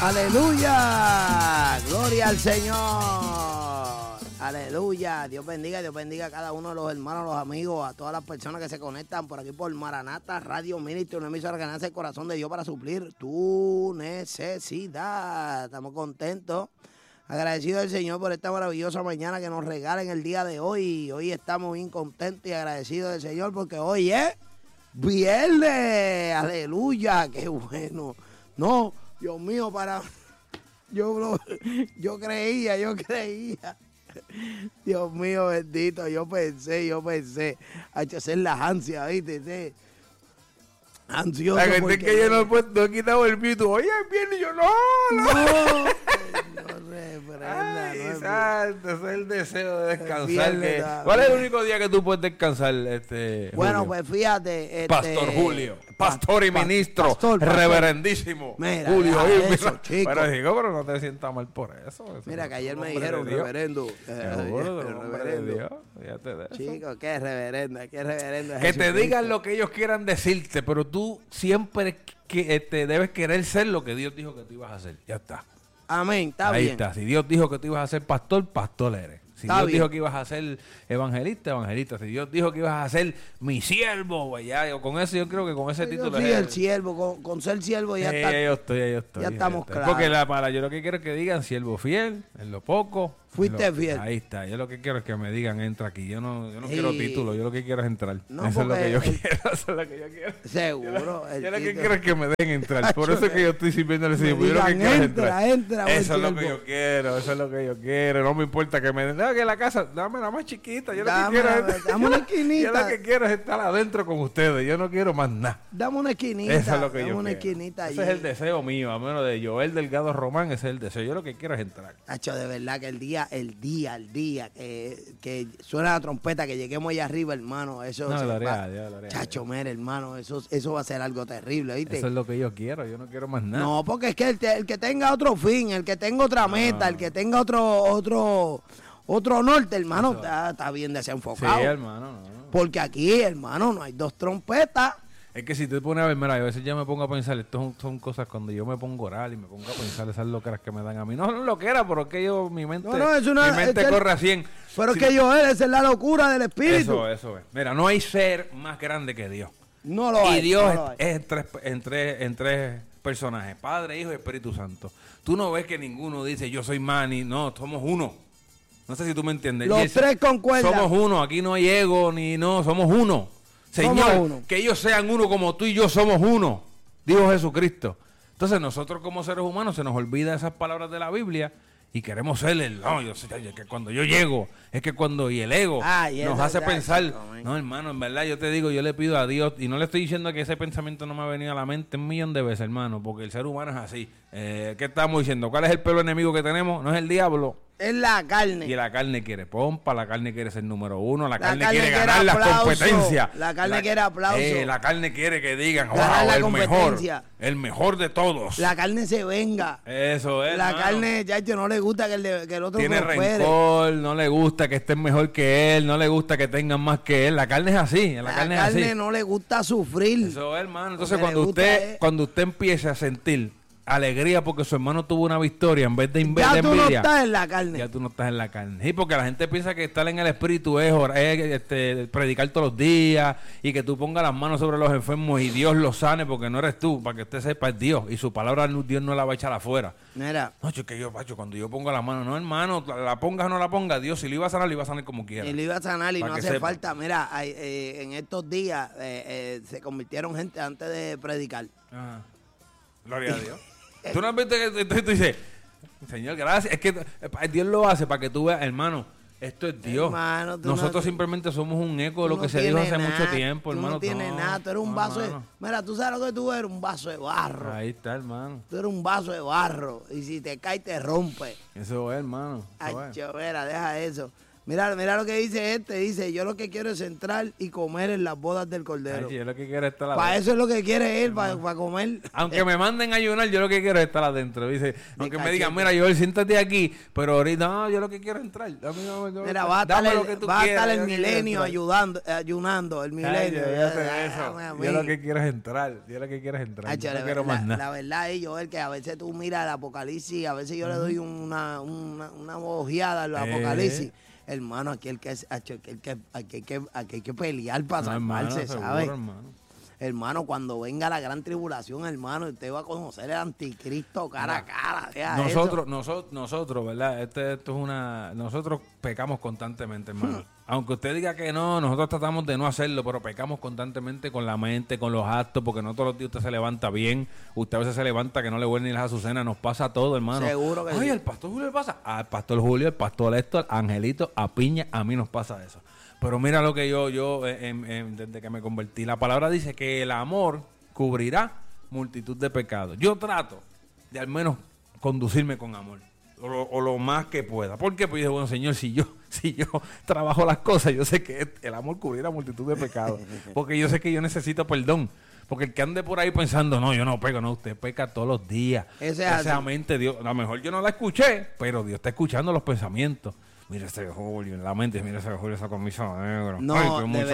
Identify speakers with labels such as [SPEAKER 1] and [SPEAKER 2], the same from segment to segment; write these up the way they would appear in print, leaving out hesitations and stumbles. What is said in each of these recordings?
[SPEAKER 1] Aleluya, gloria al Señor, aleluya. Dios bendiga a cada uno de los hermanos, los amigos, a todas las personas que se conectan por aquí por Maranata Radio Ministry, una emisora que nace el corazón de Dios para suplir tu necesidad. Estamos contentos, agradecidos al Señor por esta maravillosa mañana que nos regala en el día de hoy. Hoy estamos bien contentos y agradecidos del Señor porque hoy es viernes, aleluya, qué bueno. No, Dios mío, yo creía. Dios mío, bendito, yo pensé, a hacer las ansias, ¿viste? Ansioso.
[SPEAKER 2] La gente que yo no he quitado el mito. Oye, viene y yo, no. Ay, santo, ese es el deseo de descansar. ¿Cuál es el único día que tú puedes descansar,
[SPEAKER 1] Bueno,
[SPEAKER 2] Julio?
[SPEAKER 1] pues fíjate.
[SPEAKER 2] Pastor Julio, pastor y ministro,
[SPEAKER 1] pastor.
[SPEAKER 2] Reverendísimo.
[SPEAKER 1] Mira,
[SPEAKER 2] Julio, oye,
[SPEAKER 1] eso, chico.
[SPEAKER 2] pero no te sientas mal por eso.
[SPEAKER 1] Mira, que ayer me dijeron reverendo.
[SPEAKER 2] Reverendo. Fíjate de eso.
[SPEAKER 1] Chico, qué reverendo.
[SPEAKER 2] Que te digan lo que ellos quieran decirte, pero tú siempre debes querer ser lo que Dios dijo que tú ibas a hacer. Ya está.
[SPEAKER 1] Amén, está
[SPEAKER 2] Ahí
[SPEAKER 1] bien.
[SPEAKER 2] está. Si Dios dijo que tú ibas a ser pastor, pastor eres. Si
[SPEAKER 1] Está
[SPEAKER 2] Dios
[SPEAKER 1] bien.
[SPEAKER 2] dijo que ibas a ser evangelista, evangelista. Si Dios dijo que ibas a ser mi siervo, pues ya, con eso yo creo que con ese título
[SPEAKER 1] Sí, el siervo, con ser siervo ya está.
[SPEAKER 2] yo estoy.
[SPEAKER 1] Ya estamos claros.
[SPEAKER 2] Porque yo lo que quiero es que digan siervo fiel, en lo poco.
[SPEAKER 1] Fuiste fiel.
[SPEAKER 2] Ahí está. Yo lo que quiero es que me digan entra aquí. Yo no
[SPEAKER 1] Sí.
[SPEAKER 2] quiero título, yo lo que quiero es entrar.
[SPEAKER 1] No,
[SPEAKER 2] eso es lo que yo
[SPEAKER 1] porque
[SPEAKER 2] quiero, eso es lo que yo quiero.
[SPEAKER 1] Seguro.
[SPEAKER 2] Yo lo que quiero es que me den entrar. Por eso es que yo estoy sirviendo al Señor. Yo lo que quiero es entrar.
[SPEAKER 1] Entra,
[SPEAKER 2] Eso es lo que
[SPEAKER 1] siervo.
[SPEAKER 2] yo quiero, eso es lo que yo quiero. No me importa que me den. No, que la casa, dame la más chiquita. Yo lo que
[SPEAKER 1] Dame
[SPEAKER 2] quiero
[SPEAKER 1] una
[SPEAKER 2] yo
[SPEAKER 1] esquinita.
[SPEAKER 2] lo que quiero es estar adentro con ustedes. Yo no quiero más nada.
[SPEAKER 1] Dame una esquinita.
[SPEAKER 2] Eso es lo que
[SPEAKER 1] dame
[SPEAKER 2] yo
[SPEAKER 1] una
[SPEAKER 2] quiero.
[SPEAKER 1] esquinita
[SPEAKER 2] Ese
[SPEAKER 1] allí.
[SPEAKER 2] es el deseo mío, a menos de Joel Delgado Román, ese es el deseo. Yo lo que quiero es entrar.
[SPEAKER 1] Tacho, de verdad que el día que suena la trompeta, que lleguemos allá arriba, hermano, eso
[SPEAKER 2] No,
[SPEAKER 1] se
[SPEAKER 2] gloria
[SPEAKER 1] va.
[SPEAKER 2] a Dios, gloria a
[SPEAKER 1] Chacho,
[SPEAKER 2] Dios.
[SPEAKER 1] mire, hermano, eso va a ser algo terrible, ¿viste?
[SPEAKER 2] Eso es lo que yo quiero, yo no quiero más nada.
[SPEAKER 1] No, porque es que el que tenga otro fin, el que tenga otra meta, el que tenga otro norte, hermano, está bien
[SPEAKER 2] Sí,
[SPEAKER 1] desenfocado.
[SPEAKER 2] hermano, no.
[SPEAKER 1] Porque aquí, hermano, no hay dos trompetas.
[SPEAKER 2] Es que si te pones a ver, mira, a veces ya me pongo a pensar, esto son cosas cuando yo me pongo a orar y me pongo a pensar esas loqueras que me dan a mí. No loqueras, pero es que mi mente, mi mente corre a 100.
[SPEAKER 1] Pero
[SPEAKER 2] Si-
[SPEAKER 1] es que esa es la locura del espíritu.
[SPEAKER 2] Eso es. Mira, no hay ser más grande que Dios.
[SPEAKER 1] No lo hay.
[SPEAKER 2] Y Dios
[SPEAKER 1] no lo hay.
[SPEAKER 2] es en tres personajes, Padre, Hijo y Espíritu Santo. Tú no ves que ninguno dice yo soy Manny, no, somos uno. No sé si tú me entiendes.
[SPEAKER 1] Los tres concuerdan.
[SPEAKER 2] Somos uno, aquí no hay ego ni no, somos uno. Señor,
[SPEAKER 1] Somos uno.
[SPEAKER 2] que ellos sean uno como tú y yo somos uno, dijo Jesucristo. Entonces nosotros como seres humanos se nos olvida esas palabras de la Biblia y queremos ser yo sé que cuando yo llego, es que cuando y el ego
[SPEAKER 1] Y
[SPEAKER 2] nos
[SPEAKER 1] eso,
[SPEAKER 2] hace
[SPEAKER 1] ya,
[SPEAKER 2] pensar,
[SPEAKER 1] chico, man.
[SPEAKER 2] no hermano, en verdad yo te digo, yo le pido a Dios, y no le estoy diciendo que ese pensamiento no me ha venido a la mente 1,000,000 de veces, hermano, porque el ser humano es así. ¿Qué estamos diciendo? ¿Cuál es el peor enemigo que tenemos? No es el diablo.
[SPEAKER 1] Es la carne.
[SPEAKER 2] Y la carne quiere pompa, la carne quiere ser número uno, la carne
[SPEAKER 1] carne
[SPEAKER 2] quiere
[SPEAKER 1] quiere
[SPEAKER 2] ganar las
[SPEAKER 1] aplauso,
[SPEAKER 2] competencias.
[SPEAKER 1] la carne quiere aplauso.
[SPEAKER 2] La carne quiere que digan,
[SPEAKER 1] Ganar la
[SPEAKER 2] wow,
[SPEAKER 1] competencia.
[SPEAKER 2] el mejor de todos.
[SPEAKER 1] La carne se venga.
[SPEAKER 2] Eso es,
[SPEAKER 1] La
[SPEAKER 2] hermano.
[SPEAKER 1] carne, chacho, no le gusta que el otro
[SPEAKER 2] Tiene
[SPEAKER 1] prospere.
[SPEAKER 2] rencor, no le gusta que estén mejor que él, no le gusta que tengan más que él. La carne es así, la carne es así.
[SPEAKER 1] no le gusta sufrir.
[SPEAKER 2] Eso es, hermano. Entonces,
[SPEAKER 1] Lo que le gusta es-
[SPEAKER 2] cuando usted empiece a sentir alegría porque su hermano tuvo una victoria en vez de
[SPEAKER 1] Ya tú no
[SPEAKER 2] envidia,
[SPEAKER 1] estás en la carne.
[SPEAKER 2] ya tú no estás en la carne. Sí, porque la gente piensa que estar en el espíritu es predicar todos los días y que tú pongas las manos sobre los enfermos y Dios los sane, porque no eres tú, para que usted sepa, es Dios. Y su palabra Dios no la va a echar afuera.
[SPEAKER 1] Mira,
[SPEAKER 2] No, cuando yo pongo la mano, no, hermano, la pongas o no la pongas, Dios, si le iba a sanar como quiera.
[SPEAKER 1] y le iba a sanar y
[SPEAKER 2] Para
[SPEAKER 1] no
[SPEAKER 2] que
[SPEAKER 1] hace
[SPEAKER 2] sepa.
[SPEAKER 1] falta. Mira, en estos días se convirtieron gente antes de predicar.
[SPEAKER 2] Ajá. Gloria a Dios. Tú no has visto que tú dices, Señor, gracias. Es que Dios lo hace para que tú veas, hermano, esto es Dios.
[SPEAKER 1] Hermano, tú
[SPEAKER 2] Nosotros
[SPEAKER 1] no-
[SPEAKER 2] simplemente somos un eco de lo
[SPEAKER 1] Tú
[SPEAKER 2] que
[SPEAKER 1] no
[SPEAKER 2] se dijo hace
[SPEAKER 1] tienes
[SPEAKER 2] mucho
[SPEAKER 1] nada,
[SPEAKER 2] tiempo,
[SPEAKER 1] tú
[SPEAKER 2] hermano.
[SPEAKER 1] no tienes nada, tú eres un vaso de...
[SPEAKER 2] hermano.
[SPEAKER 1] Mira, tú sabes lo que tú eres, un vaso de barro.
[SPEAKER 2] Ahí está, hermano.
[SPEAKER 1] Tú eres un vaso de barro y si te cae te rompe.
[SPEAKER 2] Eso es, hermano. Eso
[SPEAKER 1] Ay,
[SPEAKER 2] es.
[SPEAKER 1] mira, deja eso. Mira lo que dice dice, yo lo que quiero es entrar y comer en las bodas del Cordero.
[SPEAKER 2] Ay, yo lo que quiero es estar
[SPEAKER 1] Para eso es lo que quiere él, para comer.
[SPEAKER 2] Aunque me manden a ayunar, yo lo que quiero es estar adentro. Dice, aunque me digan, mira, Joel, siéntate aquí, pero ahorita, no, yo lo que quiero es entrar.
[SPEAKER 1] Mira, va a estar el milenio ayunando, el milenio.
[SPEAKER 2] Yo lo que quiero es entrar, yo no quiero más nada.
[SPEAKER 1] La verdad es, Joel, que a veces tú miras el Apocalipsis, a veces yo le doy una ojeada al Apocalipsis. Hermano, aquí hay que pelear para salvarse, ¿sabes? Hermano, cuando venga la gran tribulación, hermano, usted va a conocer el anticristo cara a cara.
[SPEAKER 2] Nosotros, ¿verdad? Esto es nosotros pecamos constantemente, hermano. Aunque usted diga que no, nosotros tratamos de no hacerlo, pero pecamos constantemente con la mente, con los actos, porque no todos los días usted se levanta bien. Usted a veces se levanta que no le huele ni las azucenas. Nos pasa todo, hermano.
[SPEAKER 1] Seguro que
[SPEAKER 2] sí. ¿El pastor Julio le pasa? Al pastor Julio, el pastor Héctor, Angelito, a Piña, a mí nos pasa eso. Pero mira lo que yo desde que me convertí, la palabra dice que el amor cubrirá multitud de pecados. Yo trato de al menos conducirme con amor, o lo más que pueda. ¿Por qué? Pues dije, bueno, Señor, si yo trabajo las cosas, yo sé que el amor cubrirá multitud de pecados, porque yo sé que yo necesito perdón. Porque el que ande por ahí pensando, no, yo no pego, no, usted peca todos los días. Esa mente, Dios, a lo mejor yo no la escuché, pero Dios está escuchando los pensamientos. Mira ese Julio en la mente, mira ese Julio, esa camisa negra.
[SPEAKER 1] No, ay, de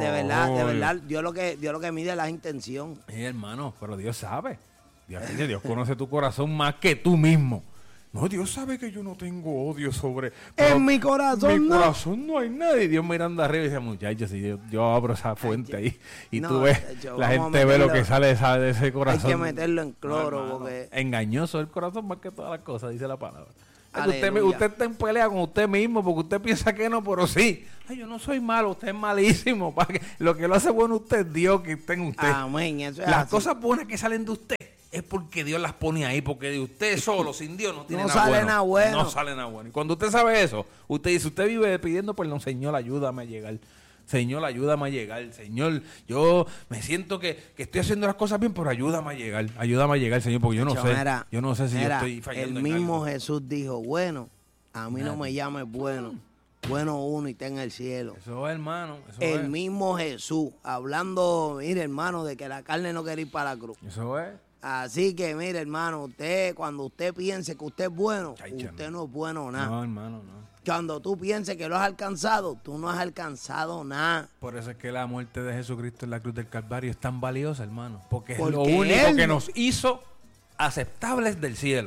[SPEAKER 1] verdad, Dios lo que mide es la intención.
[SPEAKER 2] Sí, hermano, pero Dios sabe. Dios conoce tu corazón más que tú mismo. No, Dios sabe que yo no tengo odio sobre...
[SPEAKER 1] En mi corazón
[SPEAKER 2] en mi corazón no hay nadie. Dios mirando arriba y dice, muchachos, si yo abro esa fuente ahí y tú ves, la gente ve lo que sale de ese corazón.
[SPEAKER 1] Hay que meterlo en cloro porque...
[SPEAKER 2] Engañoso el corazón más que todas las cosas, dice la palabra. Usted está en pelea con usted mismo porque usted piensa que no, pero sí. Ay, yo no soy malo, usted es malísimo. Lo que lo hace bueno usted es Dios que está en usted.
[SPEAKER 1] Amén. Eso es
[SPEAKER 2] las
[SPEAKER 1] así.
[SPEAKER 2] Cosas buenas que salen de usted es porque Dios las pone ahí, porque de usted solo, sin Dios, no tiene
[SPEAKER 1] nada bueno.
[SPEAKER 2] No sale nada bueno. Y cuando usted sabe eso, usted dice, usted vive pidiendo perdón, Señor, ayúdame a llegar. Señor, ayúdame a llegar. Señor, yo me siento que estoy haciendo las cosas bien, pero ayúdame a llegar, Señor, porque yo no sé si yo estoy fallando.
[SPEAKER 1] El mismo Jesús dijo, bueno, a mí no me llames bueno uno y está en el cielo.
[SPEAKER 2] Eso es, hermano.
[SPEAKER 1] El mismo Jesús, hablando, mire, hermano, de que la carne no quiere ir para la cruz.
[SPEAKER 2] Eso es.
[SPEAKER 1] Así que, mire, hermano, cuando usted piense que usted es bueno, usted no es bueno nada.
[SPEAKER 2] No, hermano, no.
[SPEAKER 1] Cuando tú pienses que lo has alcanzado, tú no has alcanzado nada.
[SPEAKER 2] Por eso es que la muerte de Jesucristo en la cruz del Calvario es tan valiosa, hermano. Porque es lo único que nos hizo aceptables del cielo.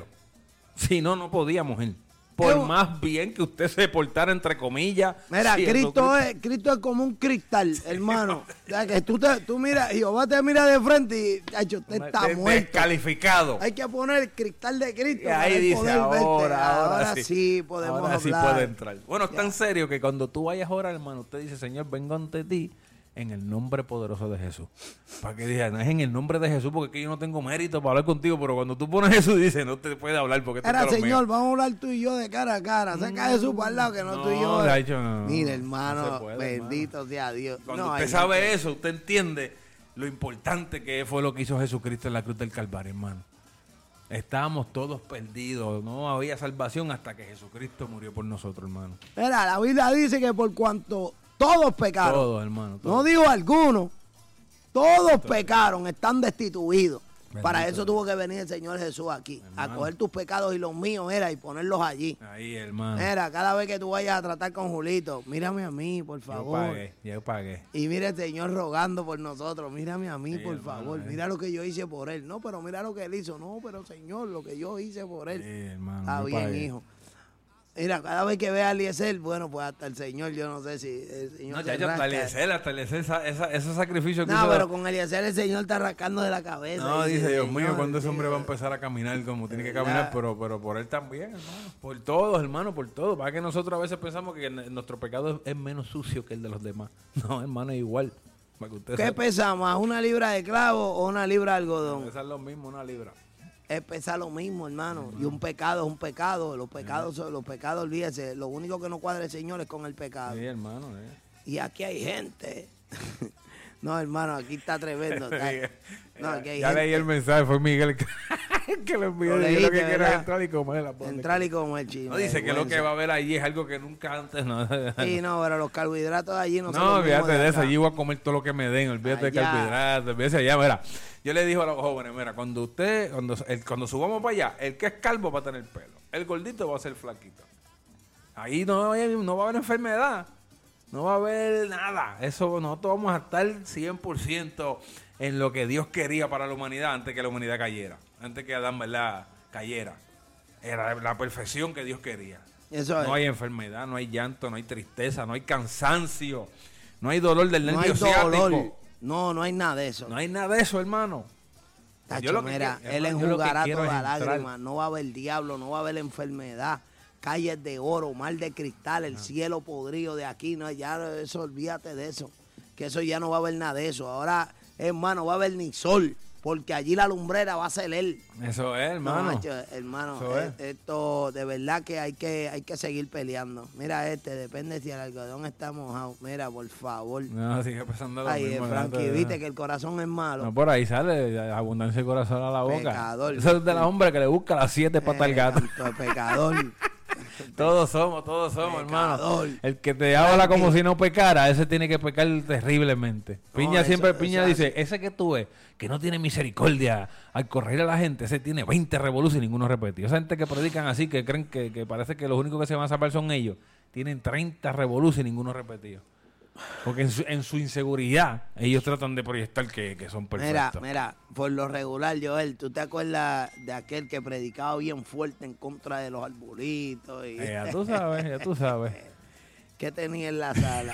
[SPEAKER 2] Si no, no podíamos ir. Por más bien que usted se portara, entre comillas.
[SPEAKER 1] Mira, Cristo es como un cristal, hermano. O sea, que tú miras, Jehová te mira de frente y usted está muerto.
[SPEAKER 2] Descalificado.
[SPEAKER 1] Hay que poner el cristal de Cristo.
[SPEAKER 2] Y ahí dice, ahora
[SPEAKER 1] sí podemos hablar.
[SPEAKER 2] Ahora sí puede entrar. Bueno, es tan serio que cuando tú vayas a orar, hermano, usted dice, Señor, vengo ante ti en el nombre poderoso de Jesús. Para que diga, no es en el nombre de Jesús, porque es que yo no tengo mérito para hablar contigo, pero cuando tú pones Jesús, dice, no te puede hablar porque tú
[SPEAKER 1] Señor, mío. Vamos a hablar tú y yo de cara a cara. Saca a Jesús para el lado, que no tú y yo.
[SPEAKER 2] De hecho, no.
[SPEAKER 1] Mira, hermano, bendito sea Dios.
[SPEAKER 2] Cuando usted sabe eso, usted entiende lo importante que fue lo que hizo Jesucristo en la cruz del Calvario, hermano. Estábamos todos perdidos, no había salvación hasta que Jesucristo murió por nosotros, hermano.
[SPEAKER 1] Mira, la Biblia dice que por cuanto todos pecaron.
[SPEAKER 2] Todos, hermano. Todos.
[SPEAKER 1] No digo algunos. Todos pecaron, están destituidos. Bendito. Para eso tuvo que venir el Señor Jesús aquí. Hermano. A coger tus pecados y los míos, y ponerlos allí.
[SPEAKER 2] Ahí, hermano.
[SPEAKER 1] Mira, cada vez que tú vayas a tratar con Julito, mírame a mí, por favor.
[SPEAKER 2] Yo pagué.
[SPEAKER 1] Y mira el Señor rogando por nosotros. Mírame a mí, por favor. Mira lo que yo hice por él. No, pero mira lo que él hizo. No, pero Señor, lo que yo hice por él.
[SPEAKER 2] Hermano.
[SPEAKER 1] Está bien, hijo. Mira, cada vez que vea a Eliezer, bueno, pues hasta el Señor, yo no sé si el Señor.
[SPEAKER 2] No, ya hasta Eliezer, ese sacrificio que
[SPEAKER 1] no,
[SPEAKER 2] hizo.
[SPEAKER 1] Pero con Eliezer el Señor está rascando de la cabeza.
[SPEAKER 2] No, dice, Dios mío, cuando ese hombre va a empezar a caminar como tiene que caminar, pero por él también, hermano. Por todos, hermano, por todo. Para que nosotros a veces pensamos que nuestro pecado es menos sucio que el de los demás. No, hermano, es igual. Para que usted
[SPEAKER 1] ¿Qué pesa más, una libra de clavo o una libra de algodón?
[SPEAKER 2] Pesa lo mismo, una libra.
[SPEAKER 1] Es pesar lo mismo, hermano. Y un pecado es un pecado. Los pecados, olvídese. Lo único que no cuadra el Señor es con el pecado.
[SPEAKER 2] Sí, hermano.
[SPEAKER 1] Y aquí hay gente. No, hermano, aquí está tremendo. No, aquí hay
[SPEAKER 2] ya
[SPEAKER 1] gente.
[SPEAKER 2] leí el mensaje, fue Miguel. que lo envió.
[SPEAKER 1] Lo
[SPEAKER 2] Yo
[SPEAKER 1] leíste,
[SPEAKER 2] lo que quiero es
[SPEAKER 1] ¿verdad?
[SPEAKER 2] entrar y comer la bola.
[SPEAKER 1] Entrar y comer, chino.
[SPEAKER 2] No, dice que lo que va a haber allí es algo que nunca antes no.
[SPEAKER 1] Sí, no, pero los carbohidratos allí no son
[SPEAKER 2] No,
[SPEAKER 1] los mismos
[SPEAKER 2] olvídate de eso.
[SPEAKER 1] acá.
[SPEAKER 2] Allí voy a comer todo lo que me den. Olvídate de
[SPEAKER 1] Allá.
[SPEAKER 2] carbohidratos. Olvídate allá. Mira, yo le digo a los jóvenes, mira, cuando subamos para allá, el que es calvo va a tener pelo. El gordito va a ser flaquito. Ahí no va a haber enfermedad. No va a haber nada. Eso, nosotros vamos a estar 100% en lo que Dios quería para la humanidad antes que la humanidad cayera. Antes que Adán, ¿verdad?, cayera. Era la perfección que Dios quería.
[SPEAKER 1] Eso es.
[SPEAKER 2] No hay enfermedad, no hay llanto, no hay tristeza, no hay cansancio, no hay dolor del
[SPEAKER 1] No
[SPEAKER 2] nervio
[SPEAKER 1] hay
[SPEAKER 2] ciático.
[SPEAKER 1] dolor. No hay nada de eso.
[SPEAKER 2] No hay nada de eso, hermano.
[SPEAKER 1] Tacho, mira,
[SPEAKER 2] quiero-
[SPEAKER 1] él
[SPEAKER 2] hermano, yo lo que
[SPEAKER 1] enjugará
[SPEAKER 2] quiero es
[SPEAKER 1] toda
[SPEAKER 2] entrar.
[SPEAKER 1] lágrima. No va a haber diablo, no va a haber enfermedad. Calles de oro, mar de cristal, el cielo podrido de aquí. No, ya eso, olvídate de eso. Que eso ya no va a haber nada de eso. Ahora, hermano, va a haber ni sol. Porque allí la lumbrera va a ser él.
[SPEAKER 2] Eso es, hermano.
[SPEAKER 1] No, macho, hermano,
[SPEAKER 2] Eso es.
[SPEAKER 1] esto de verdad que hay que seguir peleando. Mira depende si el algodón está mojado. Mira, por favor.
[SPEAKER 2] No, sigue pensando lo
[SPEAKER 1] Ay,
[SPEAKER 2] mismo.
[SPEAKER 1] Frankie,
[SPEAKER 2] no,
[SPEAKER 1] viste que el corazón es malo.
[SPEAKER 2] No, por ahí sale abundancia de corazón a la boca.
[SPEAKER 1] Pecador.
[SPEAKER 2] Eso es de la hombre que le busca las 7 patas al gato.
[SPEAKER 1] Tanto pecador.
[SPEAKER 2] Todos somos, hermano.
[SPEAKER 1] Pecador.
[SPEAKER 2] El que te habla como si no pecara, ese tiene que pecar terriblemente. Piña
[SPEAKER 1] eso-
[SPEAKER 2] siempre,
[SPEAKER 1] eso
[SPEAKER 2] Piña
[SPEAKER 1] es
[SPEAKER 2] dice, ese que tú ves, que no tiene misericordia al corregir a la gente, ese tiene 20 revoluciones y ninguno repetido. Esa gente que predican así, que creen que parece que los únicos que se van a salvar son ellos, tienen 30 revoluciones y ninguno repetido. Porque en su inseguridad, ellos tratan de proyectar que son perfectos.
[SPEAKER 1] Mira, por lo regular, Joel, ¿tú te acuerdas de aquel que predicaba bien fuerte en contra de los arbolitos? Y
[SPEAKER 2] Ya tú sabes.
[SPEAKER 1] ¿Qué tenía en la sala?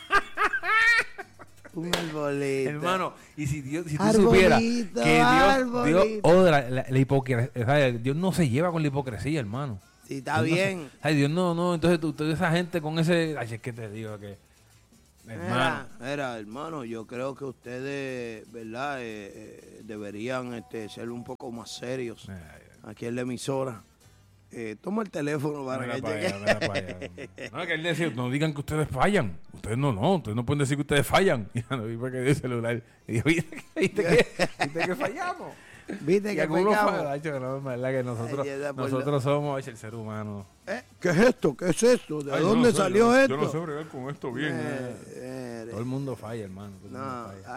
[SPEAKER 1] Un arbolito.
[SPEAKER 2] Hermano, y si tú
[SPEAKER 1] Arbolito,
[SPEAKER 2] supieras que Dios
[SPEAKER 1] arbolito.
[SPEAKER 2] odia la hipocresía, ¿sabes? Dios no se lleva con la hipocresía, hermano.
[SPEAKER 1] Sí, está
[SPEAKER 2] Dios no
[SPEAKER 1] bien.
[SPEAKER 2] ay, Dios no, entonces tú esa gente con ese, ay, es que te digo que, hermano,
[SPEAKER 1] Mira, hermano, yo creo que ustedes, ¿verdad? Deberían ser un poco más serios aquí en la emisora. Toma el teléfono para
[SPEAKER 2] mira
[SPEAKER 1] que
[SPEAKER 2] para
[SPEAKER 1] llegue.
[SPEAKER 2] allá, mira para allá. No, que él decía, no digan que ustedes fallan. Ustedes no pueden decir que ustedes fallan. Y no vi porque dio el celular. Y dijo, ¿viste que fallamos?
[SPEAKER 1] ¿Viste
[SPEAKER 2] Y
[SPEAKER 1] que
[SPEAKER 2] algunos
[SPEAKER 1] pecamos?
[SPEAKER 2] fallan, Acho, no, es verdad que nosotros
[SPEAKER 1] por
[SPEAKER 2] somos Acho, el ser humano.
[SPEAKER 1] ¿Qué es esto? ¿Qué es esto? ¿De
[SPEAKER 2] Ay,
[SPEAKER 1] dónde
[SPEAKER 2] yo no sé,
[SPEAKER 1] salió esto?
[SPEAKER 2] Yo no sé bregar con esto bien.
[SPEAKER 1] Mire.
[SPEAKER 2] Todo el mundo falla, hermano. todo el mundo
[SPEAKER 1] No,
[SPEAKER 2] falla.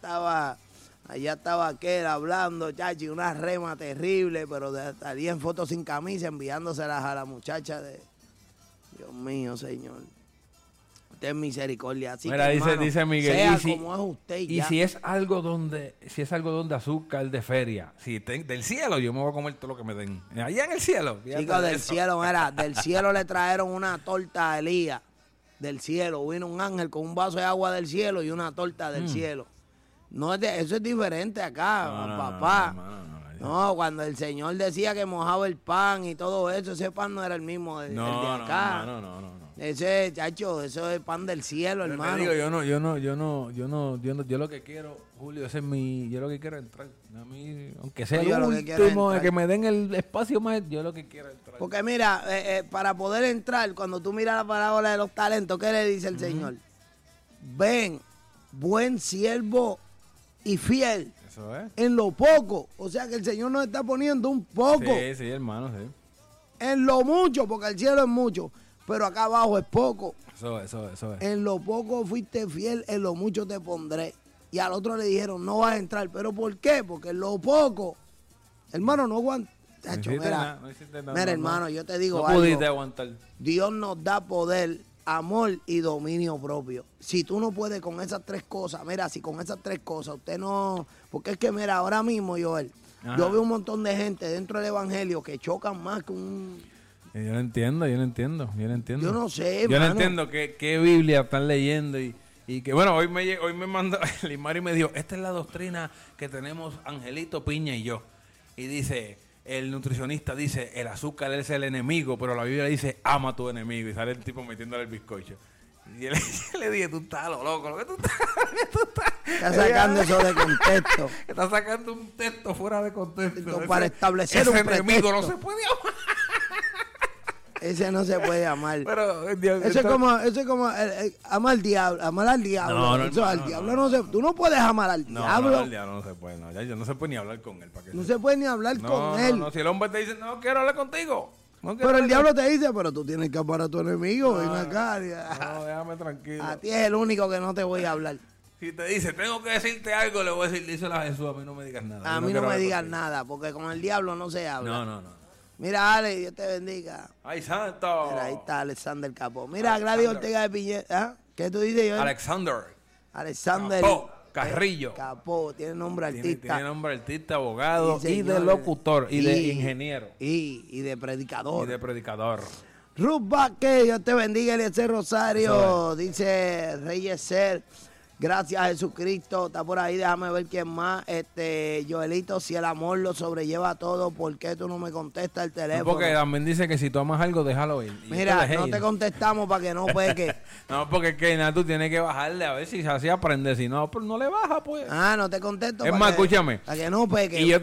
[SPEAKER 1] allá estaba aquel hablando, chachi, una rema terrible, pero salía en fotos sin camisa enviándoselas a la muchacha de... Dios mío, señor. Usted es misericordia. Así
[SPEAKER 2] Mira,
[SPEAKER 1] que, hermano,
[SPEAKER 2] dice Miguel,
[SPEAKER 1] sea
[SPEAKER 2] y si-
[SPEAKER 1] como es usted
[SPEAKER 2] Y
[SPEAKER 1] ya.
[SPEAKER 2] si es algo donde azúcar de feria, del cielo, yo me voy a comer todo lo que me den. Allá en el cielo. fíjate
[SPEAKER 1] Chicos,
[SPEAKER 2] de
[SPEAKER 1] del
[SPEAKER 2] eso.
[SPEAKER 1] cielo, mira, del cielo le trajeron una torta a Elías. Del cielo, vino un ángel con un vaso de agua del cielo y una torta del cielo. No es eso es diferente acá,
[SPEAKER 2] No,
[SPEAKER 1] papá.
[SPEAKER 2] no.
[SPEAKER 1] No, cuando el Señor decía que mojaba el pan y todo eso, ese pan no era el mismo el de acá.
[SPEAKER 2] No.
[SPEAKER 1] Ese, chacho, eso es pan del cielo,
[SPEAKER 2] Pero
[SPEAKER 1] hermano.
[SPEAKER 2] te digo, yo lo que quiero, Julio, yo lo que quiero es entrar. A mí, aunque sea
[SPEAKER 1] No, yo
[SPEAKER 2] el
[SPEAKER 1] lo que quiero es
[SPEAKER 2] último, de
[SPEAKER 1] entrar.
[SPEAKER 2] que me den el espacio más, yo lo que quiero es entrar.
[SPEAKER 1] Porque mira, para poder entrar, cuando tú miras la parábola de los talentos, ¿qué le dice el Señor? Ven, buen siervo y fiel
[SPEAKER 2] Eso es.
[SPEAKER 1] en lo poco. O sea que el Señor nos está poniendo un poco
[SPEAKER 2] Sí, hermano, sí.
[SPEAKER 1] en lo mucho, porque el cielo es mucho, pero acá abajo es poco.
[SPEAKER 2] Eso es.
[SPEAKER 1] En lo poco fuiste fiel, en lo mucho te pondré. Y al otro le dijeron, no vas a entrar. ¿Pero por qué? Porque en lo poco, hermano, no aguanta.
[SPEAKER 2] No hiciste nada, no hiciste nada,
[SPEAKER 1] Mira,
[SPEAKER 2] no.
[SPEAKER 1] hermano, yo te digo
[SPEAKER 2] No
[SPEAKER 1] algo.
[SPEAKER 2] pudiste aguantar.
[SPEAKER 1] Dios nos da poder, amor y dominio propio. Si tú no puedes con esas tres cosas, mira, si con esas tres cosas usted no... Porque es que, mira, ahora mismo, Joel,
[SPEAKER 2] Ajá.
[SPEAKER 1] yo veo un montón de gente dentro del evangelio que chocan más que un...
[SPEAKER 2] Yo no entiendo.
[SPEAKER 1] Yo no sé,
[SPEAKER 2] Yo no
[SPEAKER 1] hermano.
[SPEAKER 2] entiendo qué Biblia están leyendo y que bueno, hoy me mandó, Limari me dijo, esta es la doctrina que tenemos Angelito Piña y yo. Y dice, el nutricionista dice, el azúcar es el enemigo, pero la Biblia dice, ama a tu enemigo. Y sale el tipo metiéndole el bizcocho. Y él, yo le dije, tú estás lo loco, lo que tú estás.
[SPEAKER 1] Está sacando eso de contexto.
[SPEAKER 2] Está sacando un texto fuera de contexto.
[SPEAKER 1] Para establecer
[SPEAKER 2] ese
[SPEAKER 1] un
[SPEAKER 2] enemigo
[SPEAKER 1] pretexto.
[SPEAKER 2] no se puede amar.
[SPEAKER 1] Ese no se puede amar.
[SPEAKER 2] Pero, Dios,
[SPEAKER 1] Eso es como amar al diablo, amar al diablo.
[SPEAKER 2] No,
[SPEAKER 1] Eso, al diablo no se, tú no puedes amar al
[SPEAKER 2] No,
[SPEAKER 1] diablo.
[SPEAKER 2] no, el diablo no se puede. No, ya no se puede ni hablar con él. ¿Para qué
[SPEAKER 1] No se puede ni hablar con él.
[SPEAKER 2] No, si el hombre te dice, no quiero hablar contigo. No quiero
[SPEAKER 1] Pero el
[SPEAKER 2] hablar
[SPEAKER 1] diablo te dice, pero tú tienes que amar a tu enemigo. Ven acá.
[SPEAKER 2] No, déjame tranquilo.
[SPEAKER 1] A ti es el único que no te voy a hablar.
[SPEAKER 2] Si te dice, tengo que decirte algo, le voy a decir, díselo a Jesús, a mí no me digas nada.
[SPEAKER 1] A
[SPEAKER 2] Yo
[SPEAKER 1] mí no
[SPEAKER 2] quiero
[SPEAKER 1] me
[SPEAKER 2] hablar
[SPEAKER 1] digas
[SPEAKER 2] contigo.
[SPEAKER 1] nada, porque con el diablo no se habla.
[SPEAKER 2] No.
[SPEAKER 1] Mira, Ale, Dios te bendiga.
[SPEAKER 2] ¡Ay, santo!
[SPEAKER 1] Mira, ahí está Alexander Capó. Mira, Gladys Ortega de Piñera. ¿Ah? ¿Qué tú dices, yo?
[SPEAKER 2] Alexander
[SPEAKER 1] Alexander
[SPEAKER 2] Capó, Carrillo.
[SPEAKER 1] Capó, tiene nombre artista.
[SPEAKER 2] Tiene nombre de artista, abogado
[SPEAKER 1] Sí,
[SPEAKER 2] y de
[SPEAKER 1] señor.
[SPEAKER 2] locutor y de ingeniero
[SPEAKER 1] Y de
[SPEAKER 2] y
[SPEAKER 1] predicador.
[SPEAKER 2] de predicador.
[SPEAKER 1] Ruth Vázquez, Dios te bendiga, Eliezer Rosario.
[SPEAKER 2] Eso
[SPEAKER 1] Dice Reyes Ser. Gracias a Jesucristo. Está por ahí, déjame ver quién más. Joelito, si el amor lo sobrelleva todo, ¿por qué tú no me contestas el teléfono?
[SPEAKER 2] Porque también dice que si tú amas algo, déjalo ir. Y
[SPEAKER 1] Mira,
[SPEAKER 2] yo dejé
[SPEAKER 1] no
[SPEAKER 2] ir.
[SPEAKER 1] te contestamos para que no peque.
[SPEAKER 2] No, porque es que nada, tú tienes que bajarle a ver si así aprende. Si no, pues no le baja, pues.
[SPEAKER 1] Ah, no te contesto.
[SPEAKER 2] Es
[SPEAKER 1] para
[SPEAKER 2] más,
[SPEAKER 1] que-
[SPEAKER 2] escúchame.
[SPEAKER 1] Para que no peque.
[SPEAKER 2] Y yo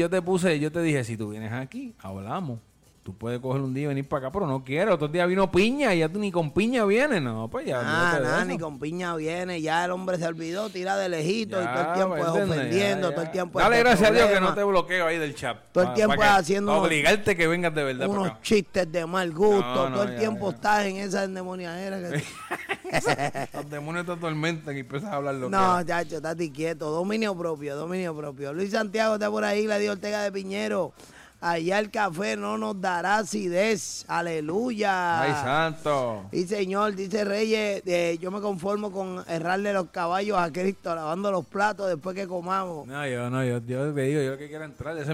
[SPEAKER 2] te dije, si tú vienes aquí, hablamos. Tú puedes coger un día y venir para acá, pero no quiero. Otro día vino piña y ya tú ni con piña vienes. No, pues ya. olvídate de
[SPEAKER 1] Nada,
[SPEAKER 2] eso.
[SPEAKER 1] ni con piña viene, ya el hombre se olvidó, tira de lejito y
[SPEAKER 2] Ya,
[SPEAKER 1] todo el tiempo es
[SPEAKER 2] ¿entiendes?
[SPEAKER 1] ofendiendo,
[SPEAKER 2] Ya.
[SPEAKER 1] todo el tiempo es
[SPEAKER 2] Dale
[SPEAKER 1] de
[SPEAKER 2] gracias a Dios que
[SPEAKER 1] problema,
[SPEAKER 2] no te bloqueo ahí del chat.
[SPEAKER 1] Todo el tiempo haciendo
[SPEAKER 2] para obligarte que vengas de verdad para
[SPEAKER 1] unos
[SPEAKER 2] acá.
[SPEAKER 1] chistes de mal gusto,
[SPEAKER 2] No,
[SPEAKER 1] todo el
[SPEAKER 2] ya,
[SPEAKER 1] tiempo
[SPEAKER 2] ya.
[SPEAKER 1] estás en esa endemoniadera. Que...
[SPEAKER 2] Los demonios te atormentan y empiezas a hablar lo
[SPEAKER 1] No, chacho, estate quieto, dominio propio, dominio propio. Luis Santiago está por ahí, Gladys Ortega de Piñero. Allá el café no nos dará acidez, aleluya.
[SPEAKER 2] Ay, santo.
[SPEAKER 1] Y señor, dice Reyes, yo me conformo con errarle los caballos a Cristo, lavando los platos después que comamos.
[SPEAKER 2] No, yo te digo, yo lo que quiero entrar, ese es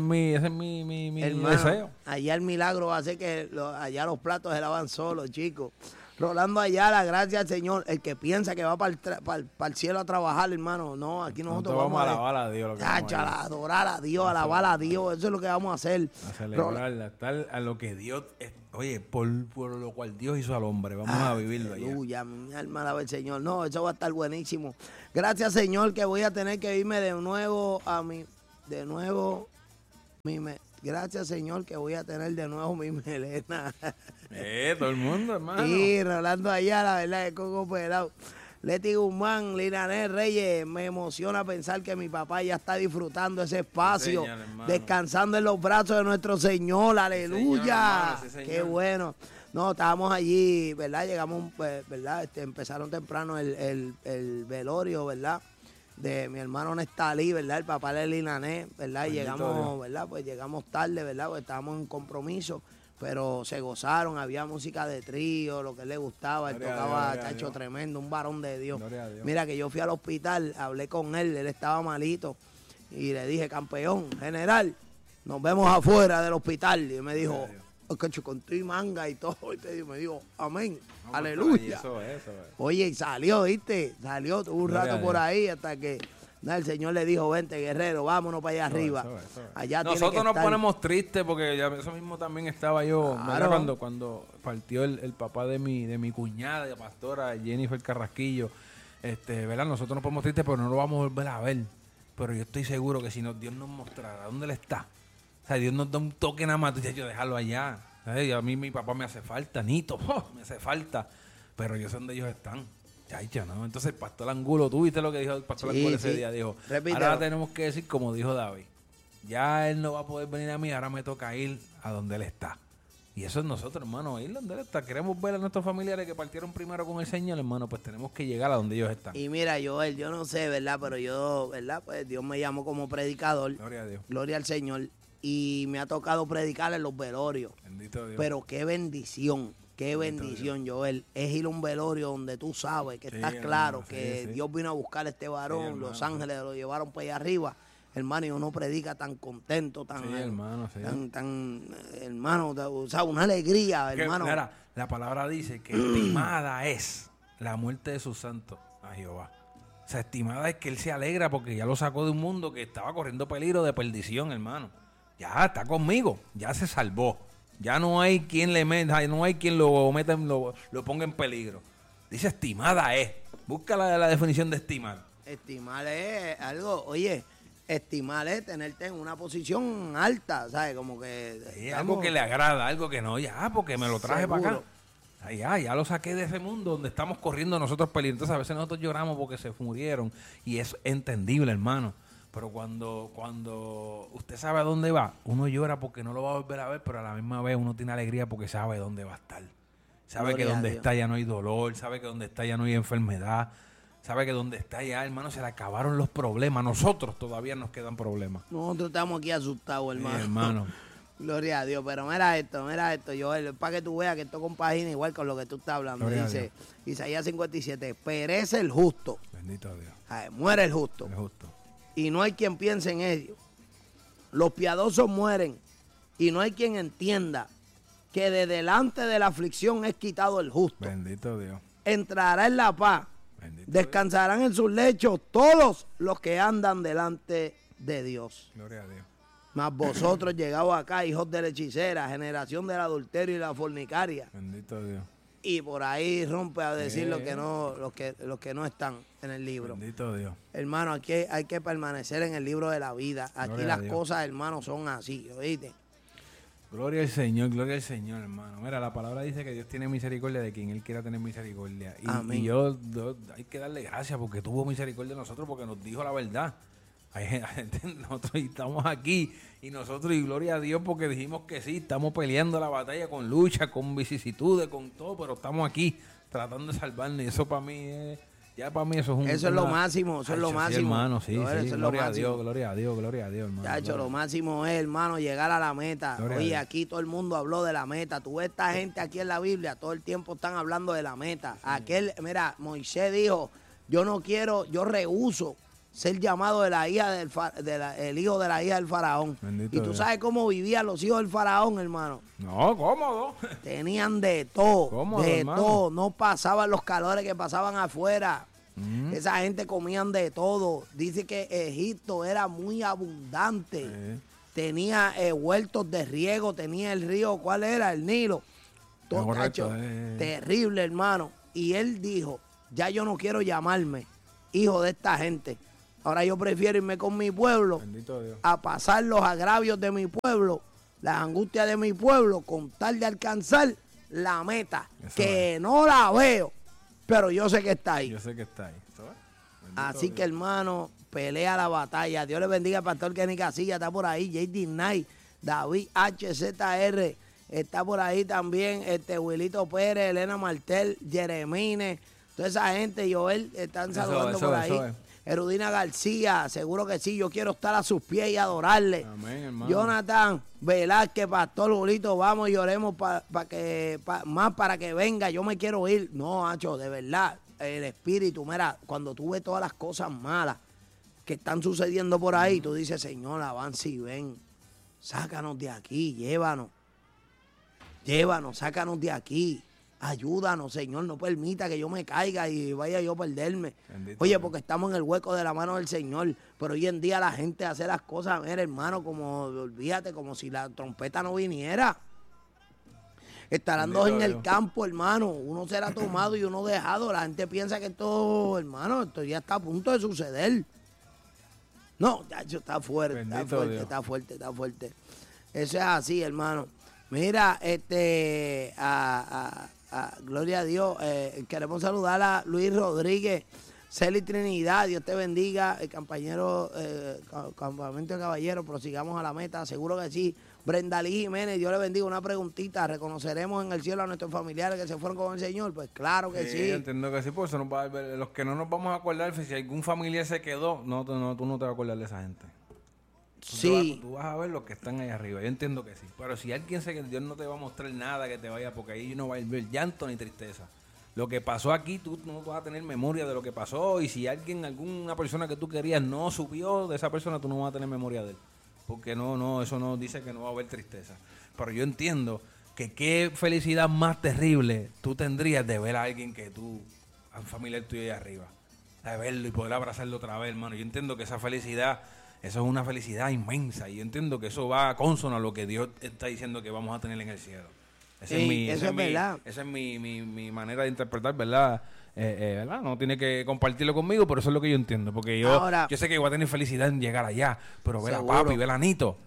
[SPEAKER 2] mi
[SPEAKER 1] Hermano,
[SPEAKER 2] deseo.
[SPEAKER 1] allá el milagro va a ser que allá los platos se lavan solos, chicos. Rolando Ayala, gracias al Señor. El que piensa que va para el cielo a trabajar, hermano, no, aquí nosotros
[SPEAKER 2] Nosotros vamos a
[SPEAKER 1] a
[SPEAKER 2] alabar a Dios. Lo que vamos
[SPEAKER 1] Chacho,
[SPEAKER 2] a ir.
[SPEAKER 1] a adorar a Dios, a alabar a Dios, eso es lo que vamos a hacer.
[SPEAKER 2] A celebrarla, a estar a lo que Dios, oye, por lo cual Dios hizo al hombre, vamos a vivirlo allá.
[SPEAKER 1] Aleluya, mi alma alaba al Señor. No, eso va a estar buenísimo. Gracias, Señor, que voy a tener que irme de nuevo gracias, Señor, que voy a tener de nuevo mi melena.
[SPEAKER 2] Todo el mundo, hermano.
[SPEAKER 1] Y Rolando allá, la verdad, de Coco Pelado. Leti Guzmán, Linané Reyes, me emociona pensar que mi papá ya está disfrutando ese espacio,
[SPEAKER 2] Sí, señor, hermano.
[SPEAKER 1] descansando en los brazos de nuestro Señor, aleluya.
[SPEAKER 2] hermano, sí, señor.
[SPEAKER 1] Qué bueno. No, estábamos allí, ¿verdad? Llegamos, ¿verdad? Empezaron temprano el velorio, ¿verdad? De mi hermano Nestalí, ¿verdad? El papá de Linané, ¿verdad? Y
[SPEAKER 2] Bendito
[SPEAKER 1] llegamos,
[SPEAKER 2] Dios.
[SPEAKER 1] ¿verdad? Pues llegamos tarde, ¿verdad? Pues estábamos en compromiso, pero se gozaron, había música de trío, lo que él le gustaba, él
[SPEAKER 2] Gloria a
[SPEAKER 1] tocaba,
[SPEAKER 2] Dios, gloria a
[SPEAKER 1] chacho,
[SPEAKER 2] Dios.
[SPEAKER 1] tremendo, un varón de Dios.
[SPEAKER 2] Gloria a Dios.
[SPEAKER 1] Mira que yo fui al hospital, hablé con él estaba malito, y le dije, campeón, general, nos vemos afuera del hospital. Y él me dijo, cacho, con tu y manga y todo, y me dijo, amén,
[SPEAKER 2] No, pues,
[SPEAKER 1] aleluya.
[SPEAKER 2] Eso es.
[SPEAKER 1] Oye, y salió, ¿viste? Salió, tuvo un
[SPEAKER 2] Gloria
[SPEAKER 1] rato
[SPEAKER 2] a
[SPEAKER 1] por
[SPEAKER 2] Dios.
[SPEAKER 1] ahí hasta que el Señor le dijo, vente, guerrero, vámonos para allá arriba.
[SPEAKER 2] Eso es.
[SPEAKER 1] Allá tiene que
[SPEAKER 2] Nosotros nos
[SPEAKER 1] estar.
[SPEAKER 2] ponemos tristes porque ya eso mismo también estaba yo,
[SPEAKER 1] Claro.
[SPEAKER 2] ¿verdad? Cuando partió el papá de mi cuñada, de pastora Jennifer Carrasquillo, ¿verdad? Nosotros nos ponemos tristes, pero no lo vamos a volver a ver. Pero yo estoy seguro que si Dios nos mostrara dónde él está, o sea, Dios nos da un toque nada más, tú dices, yo déjalo allá. ¿Sabes? A mí mi papá me hace falta, Nito, me hace falta, pero yo sé dónde ellos están. Chacho, ¿no? Entonces el pastor Angulo, tú viste lo que dijo el pastor
[SPEAKER 1] Sí,
[SPEAKER 2] Angulo ese
[SPEAKER 1] sí.
[SPEAKER 2] día, dijo,
[SPEAKER 1] Repítelo.
[SPEAKER 2] ahora tenemos que decir como dijo David, ya él no va a poder venir a mí, ahora me toca ir a donde él está. Y eso es nosotros, hermano, ir donde él está. Queremos ver a nuestros familiares que partieron primero con el Señor, hermano, pues tenemos que llegar a donde ellos están.
[SPEAKER 1] Y mira, Joel, yo no sé, ¿verdad? Pero yo, ¿verdad? Pues Dios me llamó como predicador,
[SPEAKER 2] Gloria a Dios.
[SPEAKER 1] gloria al Señor, y me ha tocado predicar en los velorios.
[SPEAKER 2] Bendito Dios.
[SPEAKER 1] Pero qué bendición, Joel. Es ir a un velorio donde tú sabes que
[SPEAKER 2] Sí,
[SPEAKER 1] estás
[SPEAKER 2] hermano,
[SPEAKER 1] claro
[SPEAKER 2] sí,
[SPEAKER 1] que
[SPEAKER 2] sí.
[SPEAKER 1] Dios vino a buscar a este varón,
[SPEAKER 2] Sí, hermano,
[SPEAKER 1] Los Ángeles lo llevaron para allá arriba. Hermano, y uno predica tan contento, tan,
[SPEAKER 2] Sí, hermano, sí.
[SPEAKER 1] hermano, o sea, una alegría,
[SPEAKER 2] Que,
[SPEAKER 1] hermano.
[SPEAKER 2] mira, la palabra dice que estimada es la muerte de sus santos a Jehová. O sea, estimada es que él se alegra porque ya lo sacó de un mundo que estaba corriendo peligro de perdición, hermano. Ya está conmigo, ya se salvó. Ya no hay quien le meta, no hay quien lo meta, lo ponga en peligro. Dice estimada es. Busca la definición de estimar.
[SPEAKER 1] Estimar es algo, oye, estimar es tenerte en una posición alta, ¿sabes? Como que...
[SPEAKER 2] Sí, algo que le agrada, algo que no, ya, porque me lo traje para acá. Ya lo saqué de ese mundo donde estamos corriendo nosotros peligros. Entonces a veces nosotros lloramos porque se murieron y es entendible, hermano. Pero cuando usted sabe a dónde va, uno llora porque no lo va a volver a ver, pero a la misma vez uno tiene alegría porque sabe dónde va a estar. Sabe que donde está ya no hay dolor, sabe que donde está ya no hay enfermedad, sabe que donde está ya, hermano, se le acabaron los problemas. Nosotros todavía nos quedan problemas.
[SPEAKER 1] Nosotros estamos aquí asustados, hermano.
[SPEAKER 2] Sí, hermano.
[SPEAKER 1] Gloria a Dios, pero mira esto, Joel, para que tú veas que esto compagina igual con lo que tú estás hablando.
[SPEAKER 2] Gloria
[SPEAKER 1] Dice Isaías 57, perece el justo.
[SPEAKER 2] Bendito Dios.
[SPEAKER 1] Ay, muere el justo.
[SPEAKER 2] El justo.
[SPEAKER 1] Y no hay quien piense en ello. Los piadosos mueren y no hay quien entienda que de delante de la aflicción es quitado el justo.
[SPEAKER 2] Bendito Dios.
[SPEAKER 1] Entrará en la paz.
[SPEAKER 2] Bendito
[SPEAKER 1] Descansarán en sus lechos todos los que andan delante de Dios.
[SPEAKER 2] Gloria a Dios.
[SPEAKER 1] Mas vosotros llegados acá, hijos de la hechicera, generación del adulterio y la fornicaria.
[SPEAKER 2] Bendito Dios.
[SPEAKER 1] Y por ahí rompe a decir los que no están en el libro.
[SPEAKER 2] Bendito Dios.
[SPEAKER 1] Hermano, aquí hay que permanecer en el libro de la vida. Aquí
[SPEAKER 2] Gloria
[SPEAKER 1] las
[SPEAKER 2] a Dios.
[SPEAKER 1] cosas, hermano, son así, ¿oíste?
[SPEAKER 2] Gloria al Señor, hermano. Mira, la palabra dice que Dios tiene misericordia de quien Él quiera tener misericordia.
[SPEAKER 1] Amén.
[SPEAKER 2] Y yo hay que darle gracias porque tuvo misericordia de nosotros, porque nos dijo la verdad. Nosotros estamos aquí y nosotros, y gloria a Dios, porque dijimos que sí, estamos peleando la batalla con lucha, con vicisitudes, con todo, pero estamos aquí tratando de salvarnos. Y eso para mí es... Ya para mí eso es
[SPEAKER 1] lo máximo, eso es lo máximo.
[SPEAKER 2] Sí, hermano, sí,
[SPEAKER 1] Joel,
[SPEAKER 2] sí.
[SPEAKER 1] eso es
[SPEAKER 2] Gloria
[SPEAKER 1] lo
[SPEAKER 2] a Dios,
[SPEAKER 1] máximo.
[SPEAKER 2] gloria a Dios, gloria a Dios, hermano.
[SPEAKER 1] Chacho, lo máximo es, hermano, llegar a la meta.
[SPEAKER 2] Gloria a
[SPEAKER 1] Oye,
[SPEAKER 2] Dios.
[SPEAKER 1] aquí todo el mundo habló de la meta. Tú ves esta gente aquí en la Biblia, todo el tiempo están hablando de la meta. Mira, Moisés dijo, yo rehúso ser llamado de la hija el hijo de la hija del faraón.
[SPEAKER 2] Bendito
[SPEAKER 1] Y tú
[SPEAKER 2] Dios.
[SPEAKER 1] sabes cómo vivían los hijos del faraón, hermano.
[SPEAKER 2] No, cómodo.
[SPEAKER 1] Tenían de todo,
[SPEAKER 2] Cómodo,
[SPEAKER 1] de
[SPEAKER 2] hermano.
[SPEAKER 1] todo. No pasaban los calores que pasaban afuera. Esa gente comían de todo. Dice que Egipto era muy abundante.
[SPEAKER 2] Sí.
[SPEAKER 1] Tenía huertos de riego, tenía el río, ¿cuál era? El Nilo. Todo,
[SPEAKER 2] Correcto,
[SPEAKER 1] tacho, terrible, hermano. Y él dijo, ya yo no quiero llamarme hijo de esta gente. Ahora yo prefiero irme con mi pueblo
[SPEAKER 2] Bendito Dios.
[SPEAKER 1] a pasar los agravios de mi pueblo, las angustias de mi pueblo, con tal de alcanzar la meta,
[SPEAKER 2] Eso
[SPEAKER 1] que no la veo, pero yo sé que está ahí.
[SPEAKER 2] Yo sé que está ahí. ¿Eso es? Bendito
[SPEAKER 1] Así
[SPEAKER 2] Dios.
[SPEAKER 1] que, hermano, pelea la batalla. Dios le bendiga al pastor Kenny Casilla, está por ahí, JD Knight, David HZR, está por ahí también, Wilito Pérez, Elena Martel, Jeremine, toda esa gente, Joel, están saludando por ahí.
[SPEAKER 2] eso es.
[SPEAKER 1] Erudina García, seguro que sí, yo quiero estar a sus pies y adorarle.
[SPEAKER 2] Amén, hermano.
[SPEAKER 1] Jonathan Velázquez, Pastor Julito, vamos y oremos más para que venga, yo me quiero ir. No, Hacho, de verdad, el espíritu, mira, cuando tú ves todas las cosas malas que están sucediendo por ahí, tú dices, Señor, avanza y ven, sácanos de aquí, llévanos, sácanos de aquí. Ayúdanos, Señor, no permita que yo me caiga y vaya yo a perderme.
[SPEAKER 2] Bendito
[SPEAKER 1] Oye,
[SPEAKER 2] Dios.
[SPEAKER 1] porque estamos en el hueco de la mano del Señor, pero hoy en día la gente hace las cosas, mira, hermano, como, olvídate, como si la trompeta no viniera. Estarán
[SPEAKER 2] Bendito
[SPEAKER 1] dos en el
[SPEAKER 2] Dios.
[SPEAKER 1] campo, hermano, uno será tomado y uno dejado. La gente piensa que esto, hermano, esto ya está a punto de suceder. No, ya eso está fuerte,
[SPEAKER 2] Bendito Dios.
[SPEAKER 1] está fuerte. Eso es así, hermano. Mira, gloria a Dios, queremos saludar a Luis Rodríguez, Celi Trinidad, Dios te bendiga, el compañero, campamento de caballeros, prosigamos a la meta, seguro que sí. Brenda Lee Jiménez, Dios le bendiga, una preguntita, ¿reconoceremos en el cielo a nuestros familiares que se fueron con el Señor? Pues claro que sí.
[SPEAKER 2] Entiendo que sí, por eso los que no nos vamos a acordar, si algún familiar se quedó, tú no te vas a acordar de esa gente.
[SPEAKER 1] Sí.
[SPEAKER 2] Tú vas a ver los que están ahí arriba, yo entiendo que sí. Pero si alguien se quedó, Dios no te va a mostrar nada que te vaya, porque ahí no va a haber llanto ni tristeza. Lo que pasó aquí, tú no vas a tener memoria de lo que pasó, y si alguna persona que tú querías no subió de esa persona, tú no vas a tener memoria de él. Porque eso no dice que no va a haber tristeza. Pero yo entiendo que qué felicidad más terrible tú tendrías de ver a alguien a un familiar tuyo ahí arriba. De verlo y poder abrazarlo otra vez, hermano. Yo entiendo que esa felicidad, eso es una felicidad inmensa. Y yo entiendo que eso va a consono a lo que Dios está diciendo que vamos a tener en el cielo.
[SPEAKER 1] Eso es verdad.
[SPEAKER 2] Esa es mi manera de interpretar, ¿verdad? ¿verdad? No tiene que compartirlo conmigo, pero eso es lo que yo entiendo. Porque yo sé que voy a tener felicidad en llegar allá, pero ver a papi, ver a Nito.